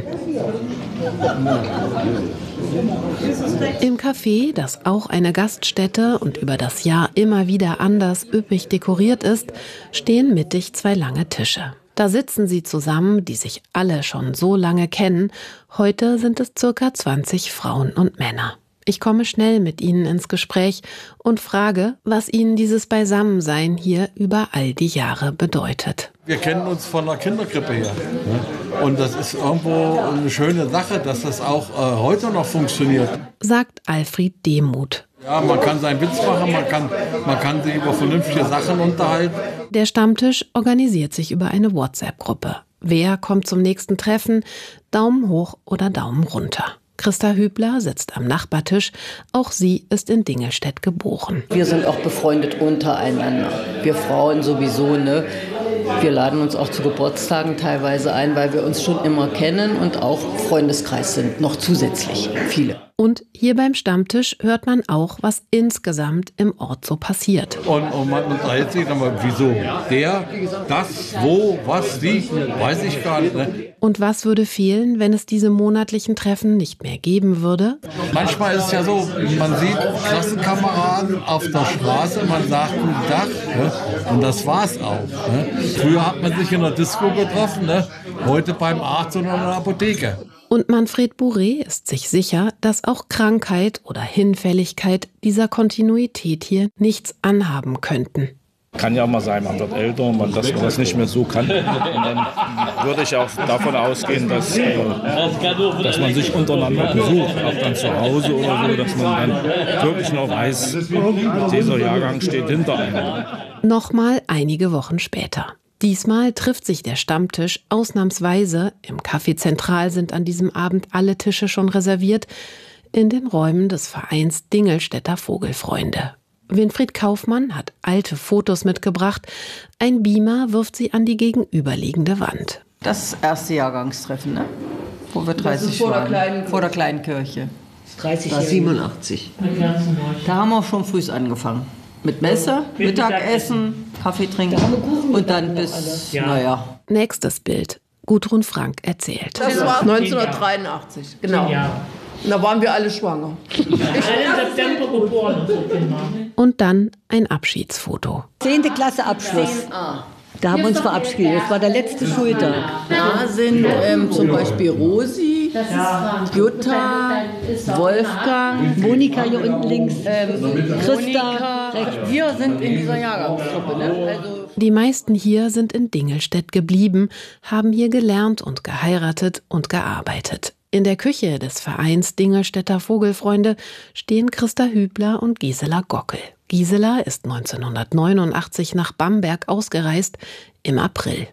Im Café, das auch eine Gaststätte und über das Jahr immer wieder anders üppig dekoriert ist, stehen mittig zwei lange Tische. Da sitzen sie zusammen, die sich alle schon so lange kennen. Heute sind es circa zwanzig Frauen und Männer. Ich komme schnell mit ihnen ins Gespräch und frage, was ihnen dieses Beisammensein hier über all die Jahre bedeutet. Wir kennen uns von der Kinderkrippe her. Und das ist irgendwo eine schöne Sache, dass das auch äh, heute noch funktioniert. Sagt Alfred Demuth. Ja, man kann seinen Witz machen, man kann, man kann sich über vernünftige Sachen unterhalten. Der Stammtisch organisiert sich über eine WhatsApp-Gruppe. Wer kommt zum nächsten Treffen? Daumen hoch oder Daumen runter. Christa Hübler sitzt am Nachbartisch. Auch sie ist in Dingelstedt geboren. Wir sind auch befreundet untereinander. Wir Frauen sowieso, ne? Wir laden uns auch zu Geburtstagen teilweise ein, weil wir uns schon immer kennen und auch Freundeskreis sind, noch zusätzlich viele. Und hier beim Stammtisch hört man auch, was insgesamt im Ort so passiert. Und, und man unterhält sich dann mal, wieso? Der, das, wo, was, wie, weiß ich gar nicht. Ne? Und was würde fehlen, wenn es diese monatlichen Treffen nicht mehr geben würde? Manchmal ist es ja so, man sieht Klassenkameraden auf der Straße, man sagt guten Tag, ne? Und das war's auch. Ne? Früher hat man sich in der Disco getroffen, ne? Heute beim Arzt oder in der Apotheke. Und Manfred Bourret ist sich sicher, dass auch Krankheit oder Hinfälligkeit dieser Kontinuität hier nichts anhaben könnten. Kann ja auch mal sein, man wird älter, man, dass man das nicht mehr so kann. Und dann würde ich auch davon ausgehen, dass, äh, dass man sich untereinander besucht, auch dann zu Hause oder so, dass man dann wirklich noch weiß, dieser Jahrgang steht hinter einem. Nochmal einige Wochen später. Diesmal trifft sich der Stammtisch ausnahmsweise, im Café Zentral sind an diesem Abend alle Tische schon reserviert, in den Räumen des Vereins Dingelstädter Vogelfreunde. Winfried Kaufmann hat alte Fotos mitgebracht, ein Beamer wirft sie an die gegenüberliegende Wand. Das erste Jahrgangstreffen, ne? Wo wir dreißig vor der waren, kleinen- vor der kleinen Kirche. dreißig Jahre. siebenundachtzig. Da haben wir schon früh angefangen. Mit Messe, Mittagessen, Kaffee trinken und dann bis, naja. Nächstes Bild. Gudrun Frank erzählt. Das war neunzehnhundertdreiundachtzig, genau. Da waren wir alle schwanger. September geboren. Und dann ein Abschiedsfoto. Zehnte Klasse Abschluss. Da haben wir uns verabschiedet. Das war der letzte Schultag. Da sind ähm, zum Beispiel Rosi, Jutta, Wolfgang, Monika hier unten links, ähm, Christa. Rechts. Wir sind in dieser Jahrgangsgruppe. Ne? Also Die meisten hier sind in Dingelstedt geblieben, haben hier gelernt und geheiratet und gearbeitet. In der Küche des Vereins Dingelstädter Vogelfreunde stehen Christa Hübler und Gisela Gockel. Gisela ist neunzehnhundertneunundachtzig nach Bamberg ausgereist, im April.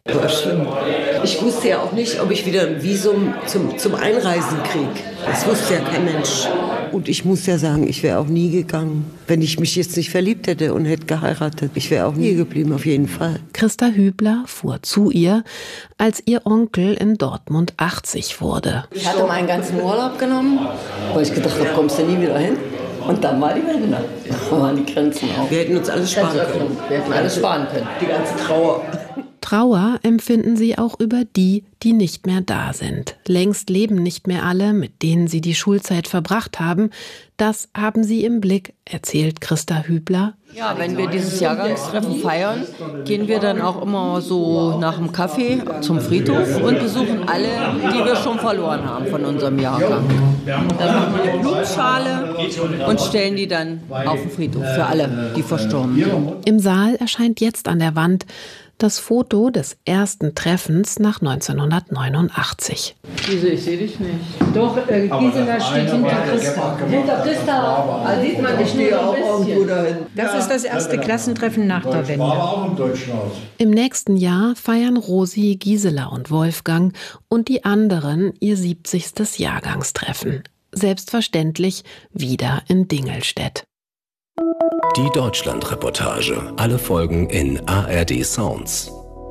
Ich wusste ja auch nicht, ob ich wieder ein Visum zum, zum Einreisen kriege. Das wusste ja kein Mensch. Und ich muss ja sagen, ich wäre auch nie gegangen, wenn ich mich jetzt nicht verliebt hätte und hätte geheiratet. Ich wäre auch nie geblieben, auf jeden Fall. Christa Hübler fuhr zu ihr, als ihr Onkel in Dortmund achtzig wurde. ich hatte meinen ganzen Urlaub genommen, weil ich gedacht habe, kommst du nie wieder hin. Und dann war die Wende. Da waren die Grenzen auf. Wir hätten uns alles sparen können. Wir hätten alles sparen können. Die ganze Trauer. Trauer empfinden sie auch über die, die nicht mehr da sind. Längst leben nicht mehr alle, mit denen sie die Schulzeit verbracht haben. Das haben sie im Blick, erzählt Christa Hübler. Ja, wenn wir dieses Jahrgangstreffen feiern, gehen wir dann auch immer so nach dem Kaffee zum Friedhof und besuchen alle, die wir schon verloren haben von unserem Jahrgang. Dann machen wir eine Blutschale und stellen die dann auf den Friedhof für alle, die verstorben sind. Im Saal erscheint jetzt an der Wand das Foto des ersten Treffens nach neunzehnhundertneunundachtzig. Wieso, ich sehe dich nicht. Doch, äh, Gisela steht hinter Christa. Hinter Christa, da sieht man dich stehe auch irgendwo dahin. Das ist das erste Klassentreffen nach der Wende. auch im Deutschen Haus. Im nächsten Jahr feiern Rosi, Gisela und Wolfgang und die anderen ihr siebzigstes Jahrgangstreffen. Selbstverständlich wieder in Dingelstedt. Die Deutschlandreportage. Alle Folgen in A R D Sounds.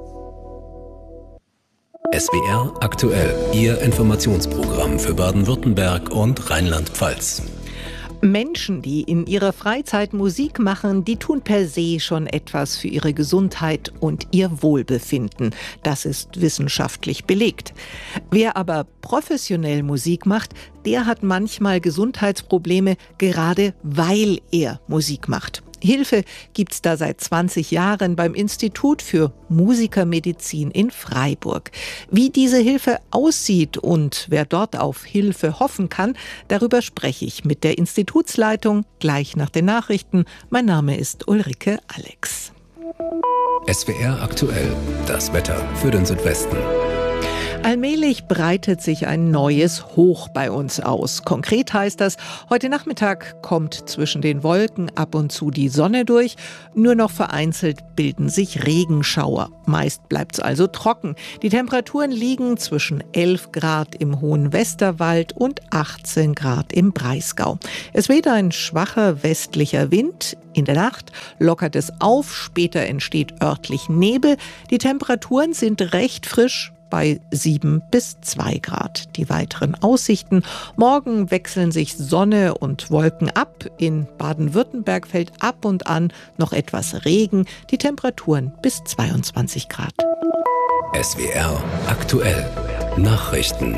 S W R aktuell. Ihr Informationsprogramm für Baden-Württemberg und Rheinland-Pfalz. Menschen, die in ihrer Freizeit Musik machen, die tun per se schon etwas für ihre Gesundheit und ihr Wohlbefinden. Das ist wissenschaftlich belegt. Wer aber professionell Musik macht, der hat manchmal Gesundheitsprobleme, gerade weil er Musik macht. Hilfe gibt's da seit zwanzig Jahren beim Institut für Musikermedizin in Freiburg. Wie diese Hilfe aussieht und wer dort auf Hilfe hoffen kann, darüber spreche ich mit der Institutsleitung gleich nach den Nachrichten. Mein Name ist Ulrike Alex. S W R aktuell. Das Wetter für den Südwesten. Allmählich breitet sich ein neues Hoch bei uns aus. Konkret heißt das, heute Nachmittag kommt zwischen den Wolken ab und zu die Sonne durch. Nur noch vereinzelt bilden sich Regenschauer. Meist bleibt es also trocken. Die Temperaturen liegen zwischen elf Grad im hohen Westerwald und achtzehn Grad im Breisgau. Es weht ein schwacher westlicher Wind. In der Nacht lockert es auf, später entsteht örtlich Nebel. Die Temperaturen sind recht frisch, bei sieben bis zwei Grad. Die weiteren Aussichten: Morgen wechseln sich Sonne und Wolken ab. In Baden-Württemberg fällt ab und an noch etwas Regen. Die Temperaturen bis zweiundzwanzig Grad. S W R aktuell Nachrichten.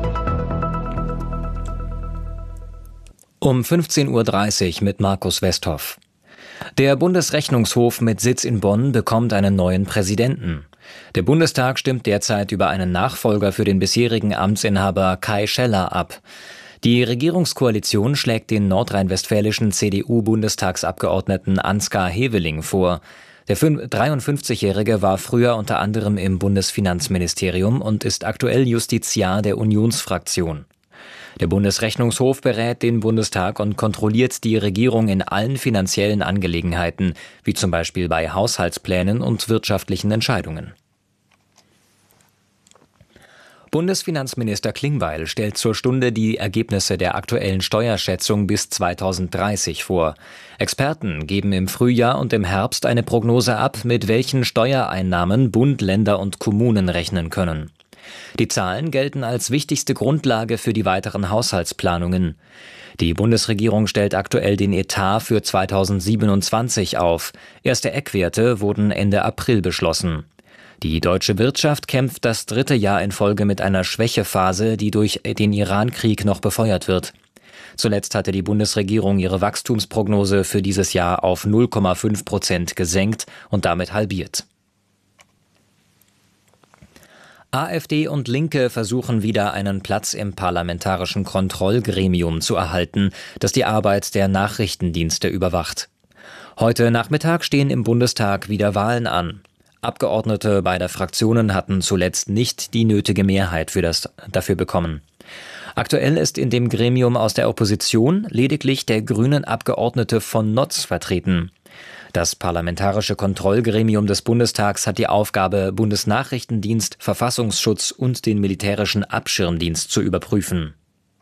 Um fünfzehn Uhr dreißig mit Markus Westhoff. Der Bundesrechnungshof mit Sitz in Bonn bekommt einen neuen Präsidenten. Der Bundestag stimmt derzeit über einen Nachfolger für den bisherigen Amtsinhaber Kai Scheller ab. Die Regierungskoalition schlägt den nordrhein-westfälischen C D U-Bundestagsabgeordneten Ansgar Heveling vor. Der dreiundfünfzigjährige war früher unter anderem im Bundesfinanzministerium und ist aktuell Justiziar der Unionsfraktion. Der Bundesrechnungshof berät den Bundestag und kontrolliert die Regierung in allen finanziellen Angelegenheiten, wie zum Beispiel bei Haushaltsplänen und wirtschaftlichen Entscheidungen. Bundesfinanzminister Klingbeil stellt zur Stunde die Ergebnisse der aktuellen Steuerschätzung bis zweitausenddreißig vor. Experten geben im Frühjahr und im Herbst eine Prognose ab, mit welchen Steuereinnahmen Bund, Länder und Kommunen rechnen können. Die Zahlen gelten als wichtigste Grundlage für die weiteren Haushaltsplanungen. Die Bundesregierung stellt aktuell den Etat für zweitausendsiebenundzwanzig auf. Erste Eckwerte wurden Ende April beschlossen. Die deutsche Wirtschaft kämpft das dritte Jahr in Folge mit einer Schwächephase, die durch den Iran-Krieg noch befeuert wird. Zuletzt hatte die Bundesregierung ihre Wachstumsprognose für dieses Jahr auf null Komma fünf Prozent gesenkt und damit halbiert. AfD und Linke versuchen wieder einen Platz im parlamentarischen Kontrollgremium zu erhalten, das die Arbeit der Nachrichtendienste überwacht. Heute Nachmittag stehen im Bundestag wieder Wahlen an. Abgeordnete beider Fraktionen hatten zuletzt nicht die nötige Mehrheit für das, dafür bekommen. Aktuell ist in dem Gremium aus der Opposition lediglich der grünen Abgeordnete von Notz vertreten. Das Parlamentarische Kontrollgremium des Bundestags hat die Aufgabe, Bundesnachrichtendienst, Verfassungsschutz und den militärischen Abschirmdienst zu überprüfen.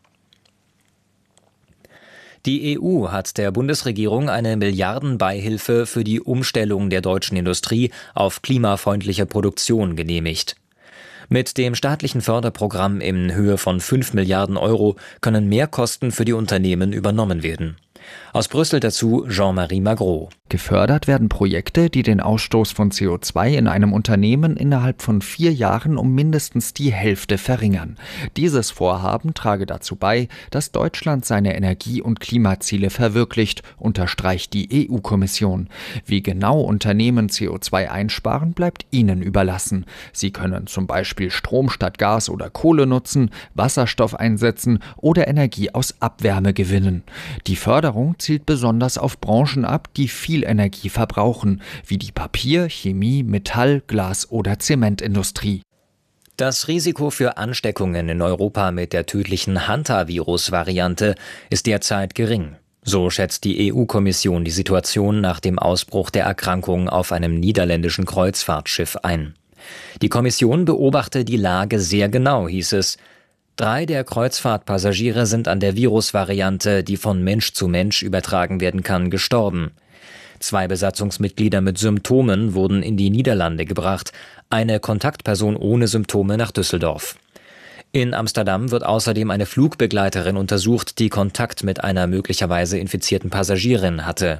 Die E U hat der Bundesregierung eine Milliardenbeihilfe für die Umstellung der deutschen Industrie auf klimafreundliche Produktion genehmigt. Mit dem staatlichen Förderprogramm in Höhe von fünf Milliarden Euro können Mehrkosten für die Unternehmen übernommen werden. Aus Brüssel dazu Jean-Marie Magro. Gefördert werden Projekte, die den Ausstoß von C O zwei in einem Unternehmen innerhalb von vier Jahren um mindestens die Hälfte verringern. Dieses Vorhaben trage dazu bei, dass Deutschland seine Energie- und Klimaziele verwirklicht, unterstreicht die E U-Kommission. Wie genau Unternehmen C O zwei einsparen, bleibt ihnen überlassen. Sie können zum Beispiel Strom statt Gas oder Kohle nutzen, Wasserstoff einsetzen oder Energie aus Abwärme gewinnen. Die Förderung zielt besonders auf Branchen ab, die viel Energie verbrauchen, wie die Papier-, Chemie-, Metall-, Glas- oder Zementindustrie. Das Risiko für Ansteckungen in Europa mit der tödlichen Hantavirus-Variante ist derzeit gering. So schätzt die E U-Kommission die Situation nach dem Ausbruch der Erkrankung auf einem niederländischen Kreuzfahrtschiff ein. Die Kommission beobachte die Lage sehr genau, hieß es. Drei der Kreuzfahrtpassagiere sind an der Virusvariante, die von Mensch zu Mensch übertragen werden kann, gestorben. Zwei Besatzungsmitglieder mit Symptomen wurden in die Niederlande gebracht, eine Kontaktperson ohne Symptome nach Düsseldorf. In Amsterdam wird außerdem eine Flugbegleiterin untersucht, die Kontakt mit einer möglicherweise infizierten Passagierin hatte.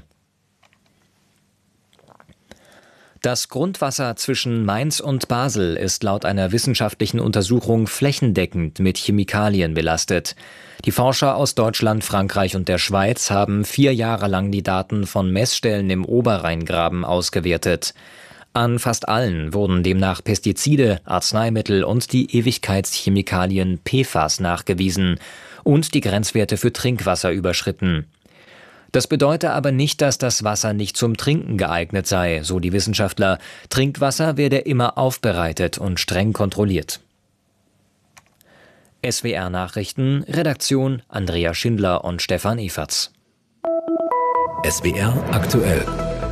Das Grundwasser zwischen Mainz und Basel ist laut einer wissenschaftlichen Untersuchung flächendeckend mit Chemikalien belastet. Die Forscher aus Deutschland, Frankreich und der Schweiz haben vier Jahre lang die Daten von Messstellen im Oberrheingraben ausgewertet. An fast allen wurden demnach Pestizide, Arzneimittel und die Ewigkeitschemikalien P F A S nachgewiesen und die Grenzwerte für Trinkwasser überschritten. Das bedeutet aber nicht, dass das Wasser nicht zum Trinken geeignet sei, so die Wissenschaftler. Trinkwasser werde immer aufbereitet und streng kontrolliert. S W R Nachrichten, Redaktion Andrea Schindler und Stefan Eferts. S W R aktuell.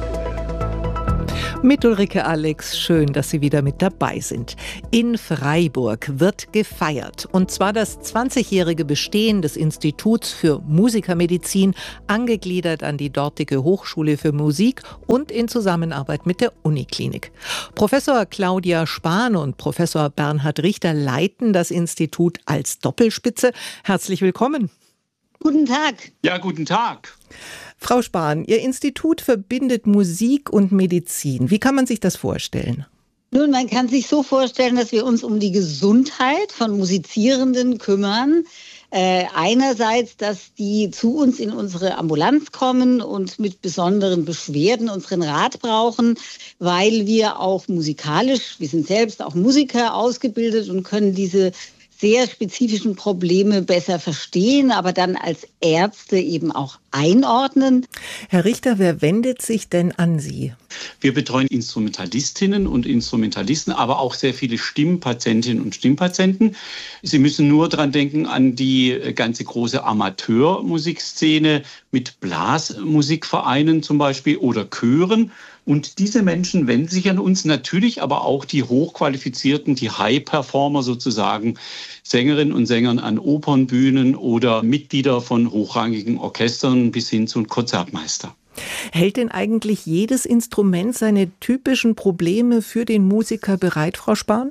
Mit Ulrike Alex, schön, dass Sie wieder mit dabei sind. In Freiburg wird gefeiert. Und zwar das zwanzigjährige Bestehen des Instituts für Musikermedizin, angegliedert an die dortige Hochschule für Musik und in Zusammenarbeit mit der Uniklinik. Professor Claudia Spahn und Professor Bernhard Richter leiten das Institut als Doppelspitze. Herzlich willkommen. Guten Tag. Ja, guten Tag. Frau Spahn, Ihr Institut verbindet Musik und Medizin. Wie kann man sich das vorstellen? Nun, man kann sich so vorstellen, dass wir uns um die Gesundheit von Musizierenden kümmern. Äh, einerseits, dass die zu uns in unsere Ambulanz kommen und mit besonderen Beschwerden unseren Rat brauchen, weil wir auch musikalisch, wir sind selbst auch Musiker ausgebildet und können diese sehr spezifischen Probleme besser verstehen, aber dann als Ärzte eben auch einordnen. Herr Richter, wer wendet sich denn an Sie? Wir betreuen Instrumentalistinnen und Instrumentalisten, aber auch sehr viele Stimmpatientinnen und Stimmpatienten. Sie müssen nur dran denken an die ganze große Amateurmusikszene mit Blasmusikvereinen zum Beispiel oder Chören. Und diese Menschen wenden sich an uns, natürlich aber auch die Hochqualifizierten, die High-Performer sozusagen, Sängerinnen und Sängern an Opernbühnen oder Mitglieder von hochrangigen Orchestern bis hin zu Konzertmeister. Hält denn eigentlich jedes Instrument seine typischen Probleme für den Musiker bereit, Frau Spahn?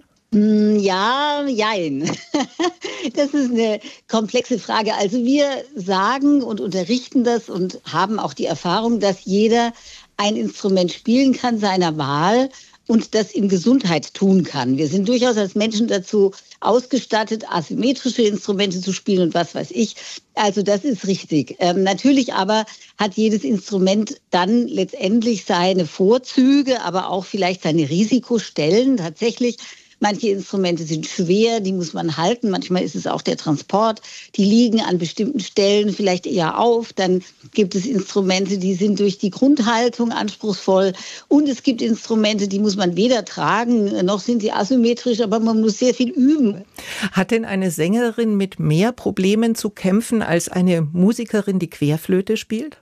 Ja, jein. Das ist eine komplexe Frage. Also wir sagen und unterrichten das und haben auch die Erfahrung, dass jeder ein Instrument spielen kann seiner Wahl und das in Gesundheit tun kann. Wir sind durchaus als Menschen dazu ausgestattet, asymmetrische Instrumente zu spielen und was weiß ich. Also das ist richtig. Ähm, natürlich aber hat jedes Instrument dann letztendlich seine Vorzüge, aber auch vielleicht seine Risikostellen. Tatsächlich, manche Instrumente sind schwer, die muss man halten. Manchmal ist es auch der Transport. Die liegen an bestimmten Stellen vielleicht eher auf. Dann gibt es Instrumente, die sind durch die Grundhaltung anspruchsvoll. Und es gibt Instrumente, die muss man weder tragen, noch sind sie asymmetrisch, aber man muss sehr viel üben. Hat denn eine Sängerin mit mehr Problemen zu kämpfen als eine Musikerin, die Querflöte spielt?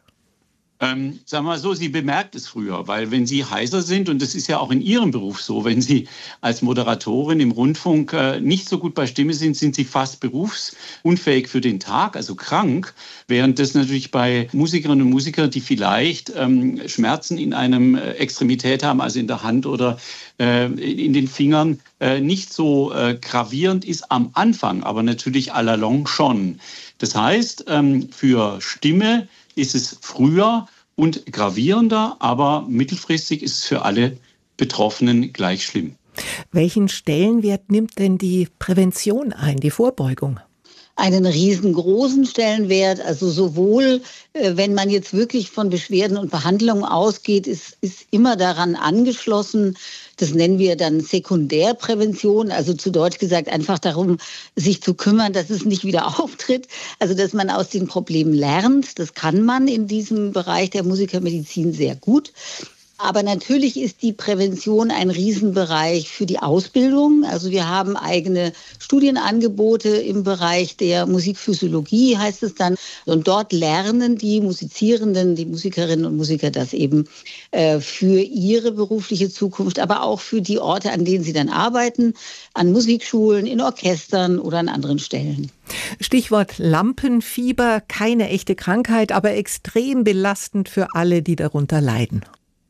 Ähm, sagen wir mal so, sie bemerkt es früher, weil wenn Sie heiser sind, und das ist ja auch in Ihrem Beruf so, wenn Sie als Moderatorin im Rundfunk äh, nicht so gut bei Stimme sind, sind Sie fast berufsunfähig für den Tag, also krank, während das natürlich bei Musikerinnen und Musikern, die vielleicht ähm, Schmerzen in einem äh, Extremität haben, also in der Hand oder äh, in den Fingern, äh, nicht so äh, gravierend ist am Anfang, aber natürlich à la longue schon. Das heißt, ähm, für Stimme ist es früher und gravierender, aber mittelfristig ist es für alle Betroffenen gleich schlimm. Welchen Stellenwert nimmt denn die Prävention ein, die Vorbeugung? Einen riesengroßen Stellenwert. Also sowohl, äh, wenn man jetzt wirklich von Beschwerden und Behandlungen ausgeht, ist, ist immer daran angeschlossen. Das nennen wir dann Sekundärprävention, also zu Deutsch gesagt einfach darum, sich zu kümmern, dass es nicht wieder auftritt. Also dass man aus den Problemen lernt. Das kann man in diesem Bereich der Musikermedizin sehr gut. Aber natürlich ist die Prävention ein Riesenbereich für die Ausbildung. Also wir haben eigene Studienangebote im Bereich der Musikphysiologie, heißt es dann. Und dort lernen die Musizierenden, die Musikerinnen und Musiker das eben äh, für ihre berufliche Zukunft, aber auch für die Orte, an denen sie dann arbeiten, an Musikschulen, in Orchestern oder an anderen Stellen. Stichwort Lampenfieber, keine echte Krankheit, aber extrem belastend für alle, die darunter leiden.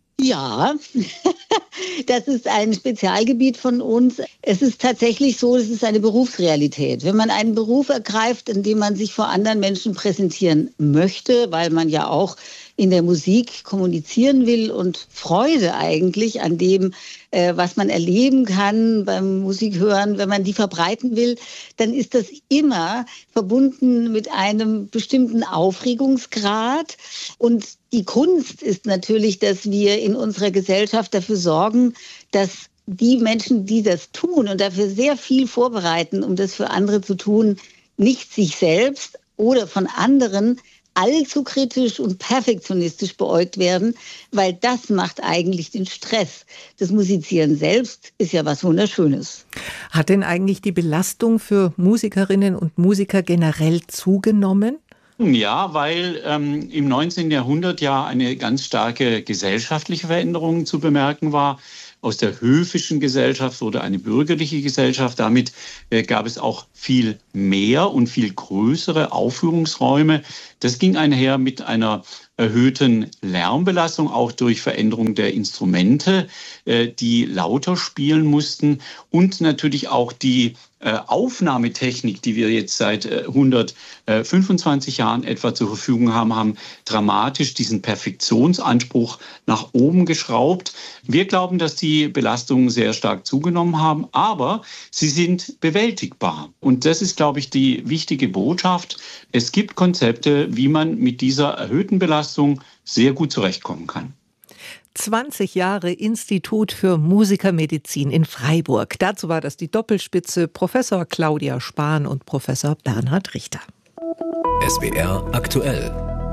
Ja, das ist ein Spezialgebiet von uns. Es ist tatsächlich so, es ist eine Berufsrealität. Wenn man einen Beruf ergreift, in dem man sich vor anderen Menschen präsentieren möchte, weil man ja auch in der Musik kommunizieren will und Freude eigentlich an dem, äh, was man erleben kann beim Musikhören, wenn man die verbreiten will, dann ist das immer verbunden mit einem bestimmten Aufregungsgrad. Und die Kunst ist natürlich, dass wir in unserer Gesellschaft dafür sorgen, dass die Menschen, die das tun und dafür sehr viel vorbereiten, um das für andere zu tun, nicht sich selbst oder von anderen allzu kritisch und perfektionistisch beäugt werden, weil das macht eigentlich den Stress. Das Musizieren selbst ist ja was Wunderschönes. Hat denn eigentlich die Belastung für Musikerinnen und Musiker generell zugenommen? Ja, weil ähm, im neunzehnten Jahrhundert ja eine ganz starke gesellschaftliche Veränderung zu bemerken war. Aus der höfischen Gesellschaft wurde eine bürgerliche Gesellschaft. Damit äh, gab es auch viel mehr und viel größere Aufführungsräume. Das ging einher mit einer erhöhten Lärmbelastung, auch durch Veränderung der Instrumente, äh, die lauter spielen mussten, und natürlich auch die äh, Aufnahmetechnik, die wir jetzt seit äh, hundertfünfundzwanzig Jahren etwa zur Verfügung haben, haben dramatisch diesen Perfektionsanspruch nach oben geschraubt. Wir glauben, dass die Belastungen sehr stark zugenommen haben, aber sie sind bewältigbar. Und das ist, glaube ich, die wichtige Botschaft. Es gibt Konzepte, wie man mit dieser erhöhten Belastung sehr gut zurechtkommen kann. zwanzig Jahre Institut für Musikermedizin in Freiburg. Dazu war das die Doppelspitze Professor Claudia Spahn und Professor Bernhard Richter. S W R aktuell.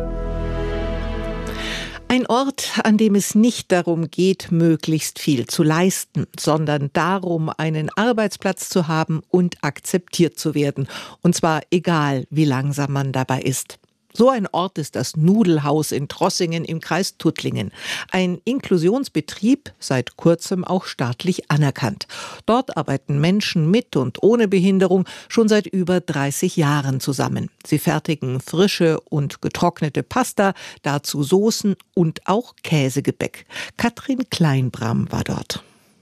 Ein Ort, an dem es nicht darum geht, möglichst viel zu leisten, sondern darum, einen Arbeitsplatz zu haben und akzeptiert zu werden. Und zwar egal, wie langsam man dabei ist. So ein Ort ist das Nudelhaus in Trossingen im Kreis Tuttlingen. Ein Inklusionsbetrieb, seit kurzem auch staatlich anerkannt. Dort arbeiten Menschen mit und ohne Behinderung schon seit über dreißig Jahren zusammen. Sie fertigen frische und getrocknete Pasta, dazu Soßen und auch Käsegebäck. Katrin Kleinbram war dort.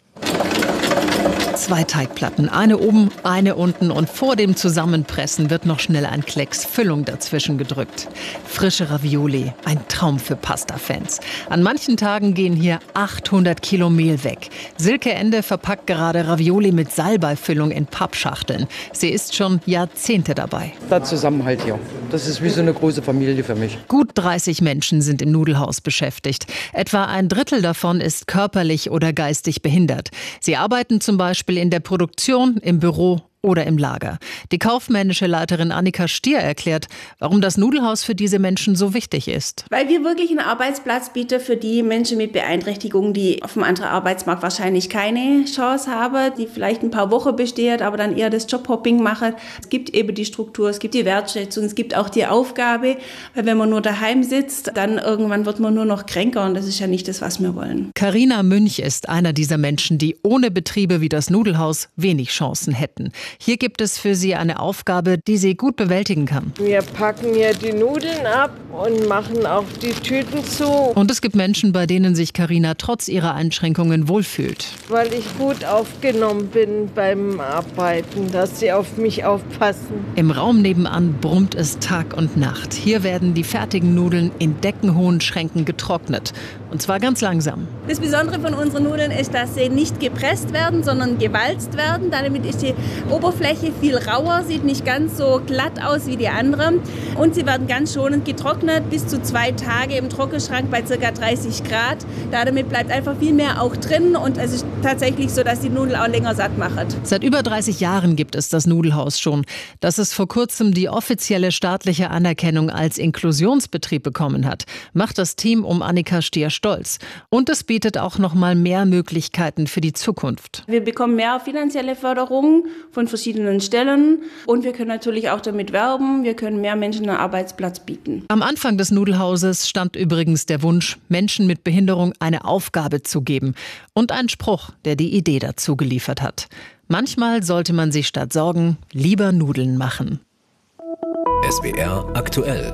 Zwei Teigplatten, eine oben, eine unten, und vor dem Zusammenpressen wird noch schnell ein Klecks Füllung dazwischen gedrückt. Frische Ravioli, ein Traum für Pasta-Fans. An manchen Tagen gehen hier achthundert Kilo Mehl weg. Silke Ende verpackt gerade Ravioli mit Salbeifüllung in Pappschachteln. Sie ist schon Jahrzehnte dabei. Der Zusammenhalt hier, das ist wie so eine große Familie für mich. Gut dreißig Menschen sind im Nudelhaus beschäftigt. Etwa ein Drittel davon ist körperlich oder geistig behindert. Sie arbeiten zum Beispiel in der Produktion, im Büro oder im Lager. Die kaufmännische Leiterin Annika Stier erklärt, warum das Nudelhaus für diese Menschen so wichtig ist. Weil wir wirklich einen Arbeitsplatz bieten für die Menschen mit Beeinträchtigungen, die auf dem anderen Arbeitsmarkt wahrscheinlich keine Chance haben, die vielleicht ein paar Wochen besteht, aber dann eher das Jobhopping machen. Es gibt eben die Struktur, es gibt die Wertschätzung, es gibt auch die Aufgabe, weil wenn man nur daheim sitzt, dann irgendwann wird man nur noch kränker, und das ist ja nicht das, was wir wollen. Carina Münch ist einer dieser Menschen, die ohne Betriebe wie das Nudelhaus wenig Chancen hätten. Hier gibt es für sie eine Aufgabe, die sie gut bewältigen kann. Wir packen hier die Nudeln ab und machen auch die Tüten zu. Und es gibt Menschen, bei denen sich Carina trotz ihrer Einschränkungen wohlfühlt. Weil ich gut aufgenommen bin beim Arbeiten, dass sie auf mich aufpassen. Im Raum nebenan brummt es Tag und Nacht. Hier werden die fertigen Nudeln in deckenhohen Schränken getrocknet. Und zwar ganz langsam. Das Besondere von unseren Nudeln ist, dass sie nicht gepresst werden, sondern gewalzt werden. Damit ist die Oberfläche viel rauer, sieht nicht ganz so glatt aus wie die anderen. Und sie werden ganz schonend getrocknet, bis zu zwei Tage im Trockenschrank bei ca. dreißig Grad. Damit bleibt einfach viel mehr auch drin, und es ist tatsächlich so, dass die Nudel auch länger satt macht. Seit über dreißig Jahren gibt es das Nudelhaus schon. Dass es vor kurzem die offizielle staatliche Anerkennung als Inklusionsbetrieb bekommen hat, macht das Team um Annika Stier stolz. Und es bietet auch noch mal mehr Möglichkeiten für die Zukunft. Wir bekommen mehr finanzielle Förderung von verschiedenen Stellen, und wir können natürlich auch damit werben, wir können mehr Menschen einen Arbeitsplatz bieten. Am Anfang des Nudelhauses stand übrigens der Wunsch, Menschen mit Behinderung eine Aufgabe zu geben, und ein Spruch, der die Idee dazu geliefert hat. Manchmal sollte man sich statt Sorgen lieber Nudeln machen. S W R aktuell.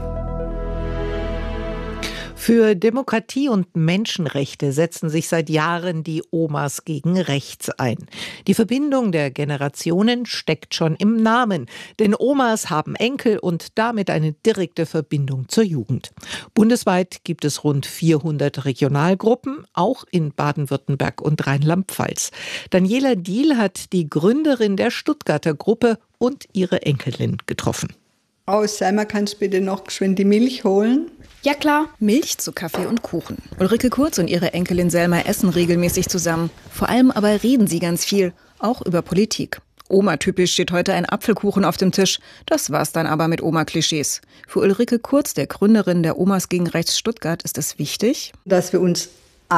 Für Demokratie und Menschenrechte setzen sich seit Jahren die Omas gegen rechts ein. Die Verbindung der Generationen steckt schon im Namen, denn Omas haben Enkel und damit eine direkte Verbindung zur Jugend. Bundesweit gibt es rund vierhundert Regionalgruppen, auch in Baden-Württemberg und Rheinland-Pfalz. Daniela Diehl hat die Gründerin der Stuttgarter Gruppe und ihre Enkelin getroffen. Oh, Selma, kannst du bitte noch geschwind die Milch holen? Ja klar, Milch zu Kaffee und Kuchen. Ulrike Kurz und ihre Enkelin Selma essen regelmäßig zusammen. Vor allem aber reden sie ganz viel, auch über Politik. Oma-typisch steht heute ein Apfelkuchen auf dem Tisch. Das war's dann aber mit Oma-Klischees. Für Ulrike Kurz, der Gründerin der Omas gegen Rechts Stuttgart, ist es wichtig, dass wir uns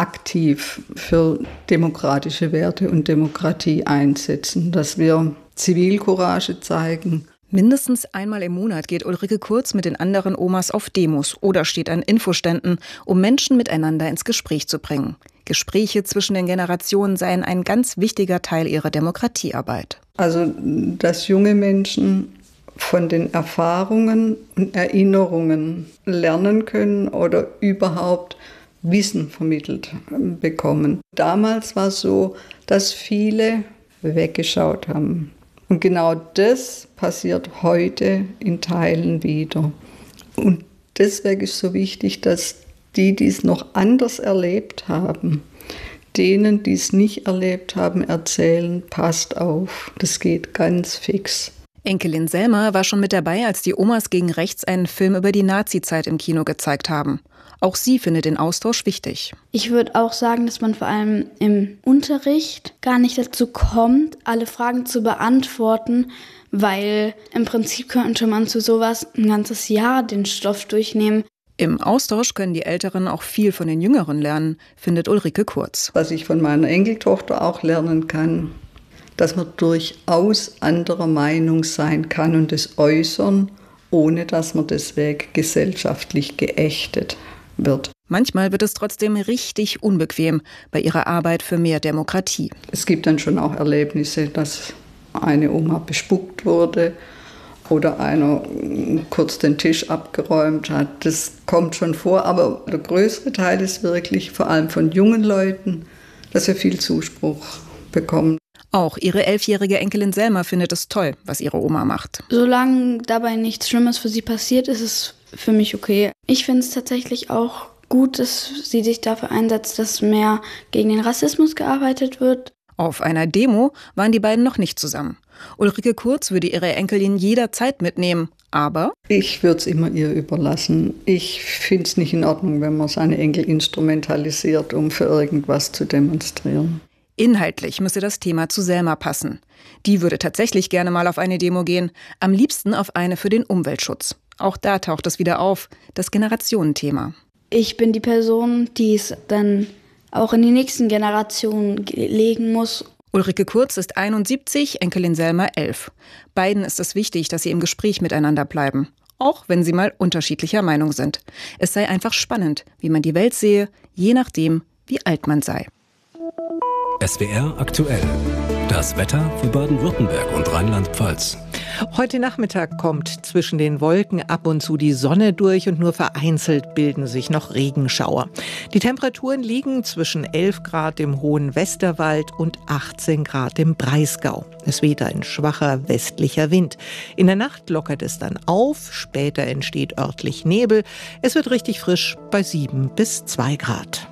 aktiv für demokratische Werte und Demokratie einsetzen, dass wir Zivilcourage zeigen. Mindestens einmal im Monat geht Ulrike Kurz mit den anderen Omas auf Demos oder steht an Infoständen, um Menschen miteinander ins Gespräch zu bringen. Gespräche zwischen den Generationen seien ein ganz wichtiger Teil ihrer Demokratiearbeit. Also, dass junge Menschen von den Erfahrungen und Erinnerungen lernen können oder überhaupt Wissen vermittelt bekommen. Damals war es so, dass viele weggeschaut haben. Und genau das passiert heute in Teilen wieder. Und deswegen ist es so wichtig, dass die, die es noch anders erlebt haben, denen, die es nicht erlebt haben, erzählen, passt auf, das geht ganz fix. Enkelin Selma war schon mit dabei, als die Omas gegen Rechts einen Film über die Nazi-Zeit im Kino gezeigt haben. Auch sie findet den Austausch wichtig. Ich würde auch sagen, dass man vor allem im Unterricht gar nicht dazu kommt, alle Fragen zu beantworten, weil im Prinzip könnte man zu sowas ein ganzes Jahr den Stoff durchnehmen. Im Austausch können die Älteren auch viel von den Jüngeren lernen, findet Ulrike Kurz. Was ich von meiner Enkeltochter auch lernen kann, dass man durchaus anderer Meinung sein kann und es äußern, ohne dass man deswegen gesellschaftlich geächtet wird. Manchmal wird es trotzdem richtig unbequem bei ihrer Arbeit für mehr Demokratie. Es gibt dann schon auch Erlebnisse, dass eine Oma bespuckt wurde oder einer kurz den Tisch abgeräumt hat. Das kommt schon vor, aber der größere Teil ist wirklich vor allem von jungen Leuten, dass wir viel Zuspruch bekommen. Auch ihre elfjährige Enkelin Selma findet es toll, was ihre Oma macht. Solange dabei nichts Schlimmes für sie passiert, ist es für mich okay. Ich finde es tatsächlich auch gut, dass sie sich dafür einsetzt, dass mehr gegen den Rassismus gearbeitet wird. Auf einer Demo waren die beiden noch nicht zusammen. Ulrike Kurz würde ihre Enkelin jederzeit mitnehmen, aber... Ich würde es immer ihr überlassen. Ich finde es nicht in Ordnung, wenn man seine Enkel instrumentalisiert, um für irgendwas zu demonstrieren. Inhaltlich müsse das Thema zu Selma passen. Die würde tatsächlich gerne mal auf eine Demo gehen, am liebsten auf eine für den Umweltschutz. Auch da taucht es wieder auf, das Generationenthema. Ich bin die Person, die es dann auch in die nächsten Generationen legen muss. Ulrike Kurz ist einundsiebzig, Enkelin Selma elf. Beiden ist es wichtig, dass sie im Gespräch miteinander bleiben, auch wenn sie mal unterschiedlicher Meinung sind. Es sei einfach spannend, wie man die Welt sehe, je nachdem, wie alt man sei. S W R aktuell. Das Wetter für Baden-Württemberg und Rheinland-Pfalz. Heute Nachmittag kommt zwischen den Wolken ab und zu die Sonne durch und nur vereinzelt bilden sich noch Regenschauer. Die Temperaturen liegen zwischen elf Grad im hohen Westerwald und achtzehn Grad im Breisgau. Es weht ein schwacher westlicher Wind. In der Nacht lockert es dann auf, später entsteht örtlich Nebel. Es wird richtig frisch bei sieben bis zwei Grad.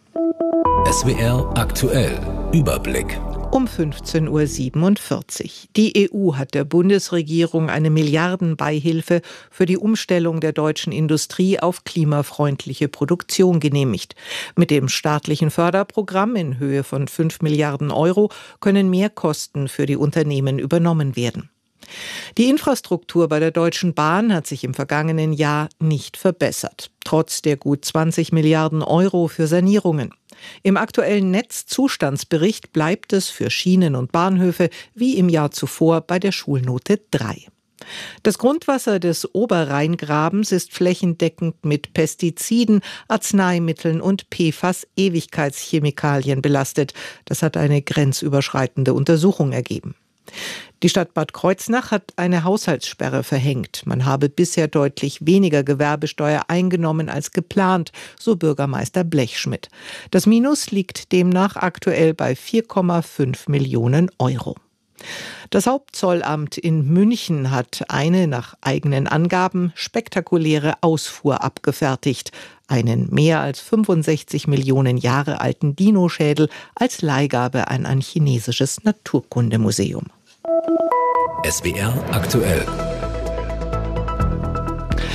S W R aktuell. Überblick. Um fünfzehn Uhr siebenundvierzig. Die E U hat der Bundesregierung eine Milliardenbeihilfe für die Umstellung der deutschen Industrie auf klimafreundliche Produktion genehmigt. Mit dem staatlichen Förderprogramm in Höhe von fünf Milliarden Euro können Mehrkosten für die Unternehmen übernommen werden. Die Infrastruktur bei der Deutschen Bahn hat sich im vergangenen Jahr nicht verbessert, trotz der gut zwanzig Milliarden Euro für Sanierungen. Im aktuellen Netzzustandsbericht bleibt es für Schienen und Bahnhöfe wie im Jahr zuvor bei der Schulnote drei. Das Grundwasser des Oberrheingrabens ist flächendeckend mit Pestiziden, Arzneimitteln und P F A S-Ewigkeitschemikalien belastet. Das hat eine grenzüberschreitende Untersuchung ergeben. Die Stadt Bad Kreuznach hat eine Haushaltssperre verhängt. Man habe bisher deutlich weniger Gewerbesteuer eingenommen als geplant, so Bürgermeister Blechschmidt. Das Minus liegt demnach aktuell bei vier Komma fünf Millionen Euro. Das Hauptzollamt in München hat eine nach eigenen Angaben spektakuläre Ausfuhr abgefertigt. Einen mehr als fünfundsechzig Millionen Jahre alten Dinoschädel als Leihgabe an ein chinesisches Naturkundemuseum. S W R aktuell.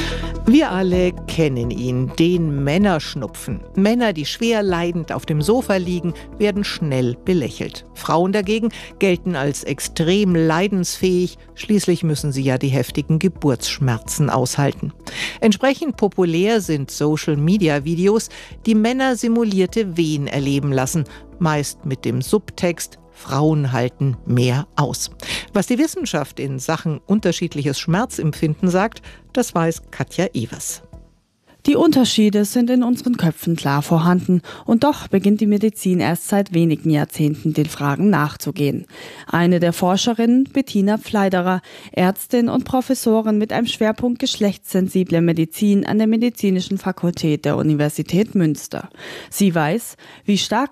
Wir alle kennen ihn, den Männerschnupfen. Männer, die schwer leidend auf dem Sofa liegen, werden schnell belächelt. Frauen dagegen gelten als extrem leidensfähig. Schließlich müssen sie ja die heftigen Geburtsschmerzen aushalten. Entsprechend populär sind Social-Media-Videos, die Männer simulierte Wehen erleben lassen, meist mit dem Subtext: Frauen halten mehr aus. Was die Wissenschaft in Sachen unterschiedliches Schmerzempfinden sagt, das weiß Katja Evers. Die Unterschiede sind in unseren Köpfen klar vorhanden und doch beginnt die Medizin erst seit wenigen Jahrzehnten den Fragen nachzugehen. Eine der Forscherinnen, Bettina Pfleiderer, Ärztin und Professorin mit einem Schwerpunkt geschlechtssensible Medizin an der Medizinischen Fakultät der Universität Münster. Sie weiß, wie stark